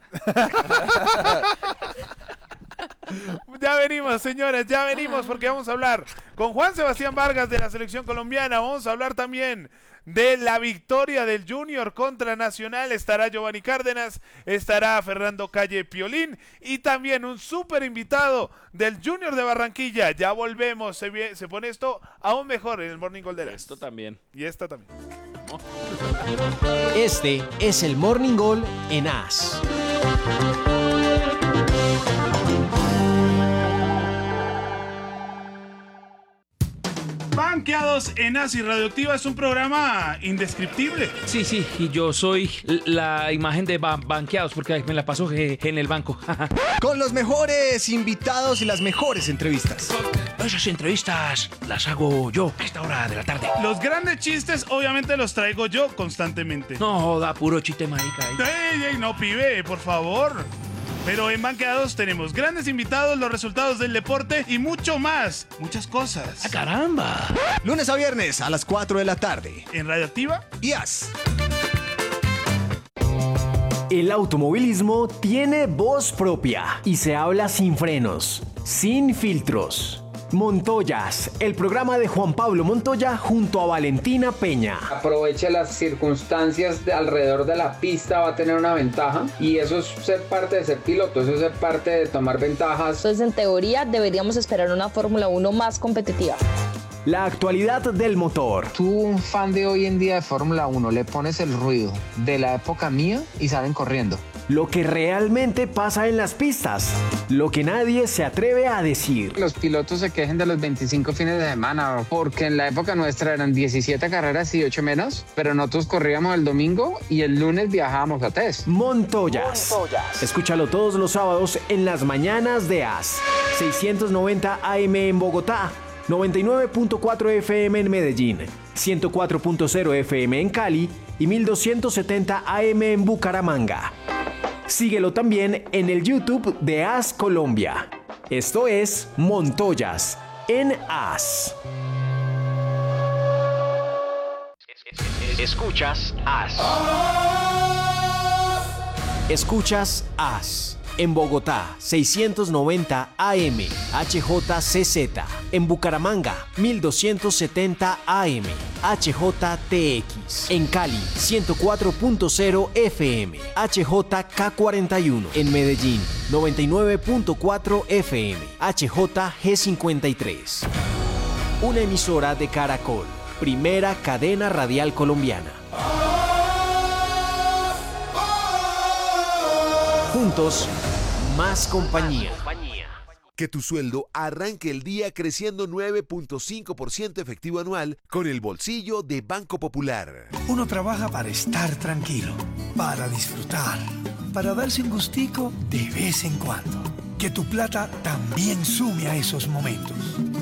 Ya venimos, señores, ya venimos porque vamos a hablar con Juan Sebastián Vargas de la selección colombiana. Vamos a hablar también de la victoria del Junior contra Nacional. Estará Giovanni Cárdenas, estará Fernando Calle Piolín y también un súper invitado del Junior de Barranquilla. Ya volvemos, se, vie- se pone esto aún mejor en el Morning Goal de las. Esto también. Y esta también. Este es el Morning Goal en A S. Banqueados en Asi Radioactiva es un programa indescriptible. Sí, sí, y yo soy la imagen de ba- banqueados porque me la paso je- en el banco. Con los mejores invitados y las mejores entrevistas. Esas entrevistas las hago yo a esta hora de la tarde. Los grandes chistes obviamente los traigo yo constantemente. No joda, puro chiste marica. ahí. ¡Ey, ey, no, pibe, por favor! Pero en Banqueados tenemos grandes invitados, los resultados del deporte y mucho más. Muchas cosas. ¡Ah, caramba! Lunes a viernes a las cuatro de la tarde. En Radioactiva. Y A S. El automovilismo tiene voz propia y se habla sin frenos, sin filtros. Montoyas, el programa de Juan Pablo Montoya junto a Valentina Peña. Aproveche las circunstancias de alrededor de la pista, va a tener una ventaja y eso es ser parte de ser piloto, eso es ser parte de tomar ventajas. Entonces, en teoría, deberíamos esperar una Fórmula uno más competitiva. La actualidad del motor. Tú, un fan de hoy en día de Fórmula uno, le pones el ruido de la época mía y salen corriendo. Lo que realmente pasa en las pistas. Lo que nadie se atreve a decir. Los pilotos se quejen de los veinticinco fines de semana porque en la época nuestra eran diecisiete carreras y ocho menos, pero nosotros corríamos el domingo y el lunes viajábamos a test. Montoyas. Montoyas. Escúchalo todos los sábados en las mañanas de A S. seiscientos noventa A M en Bogotá, noventa y nueve punto cuatro F M en Medellín, ciento cuatro punto cero F M en Cali y mil doscientos setenta A M en Bucaramanga. Síguelo también en el YouTube de A S Colombia. Esto es Montoyas en A S. Escuchas A S. Escuchas A S. En Bogotá, seiscientos noventa A M, H J C Z. En Bucaramanga, mil doscientos setenta A M, H J T X. En Cali, ciento cuatro punto cero F M, H J K cuarenta y uno. En Medellín, noventa y nueve punto cuatro F M, H J G cincuenta y tres. Una emisora de Caracol, primera cadena radial colombiana. Juntos, más compañía. Que tu sueldo arranque el día creciendo nueve punto cinco por ciento efectivo anual con el bolsillo de Banco Popular. Uno trabaja para estar tranquilo, para disfrutar, para darse un gustico de vez en cuando. Que tu plata también sume a esos momentos.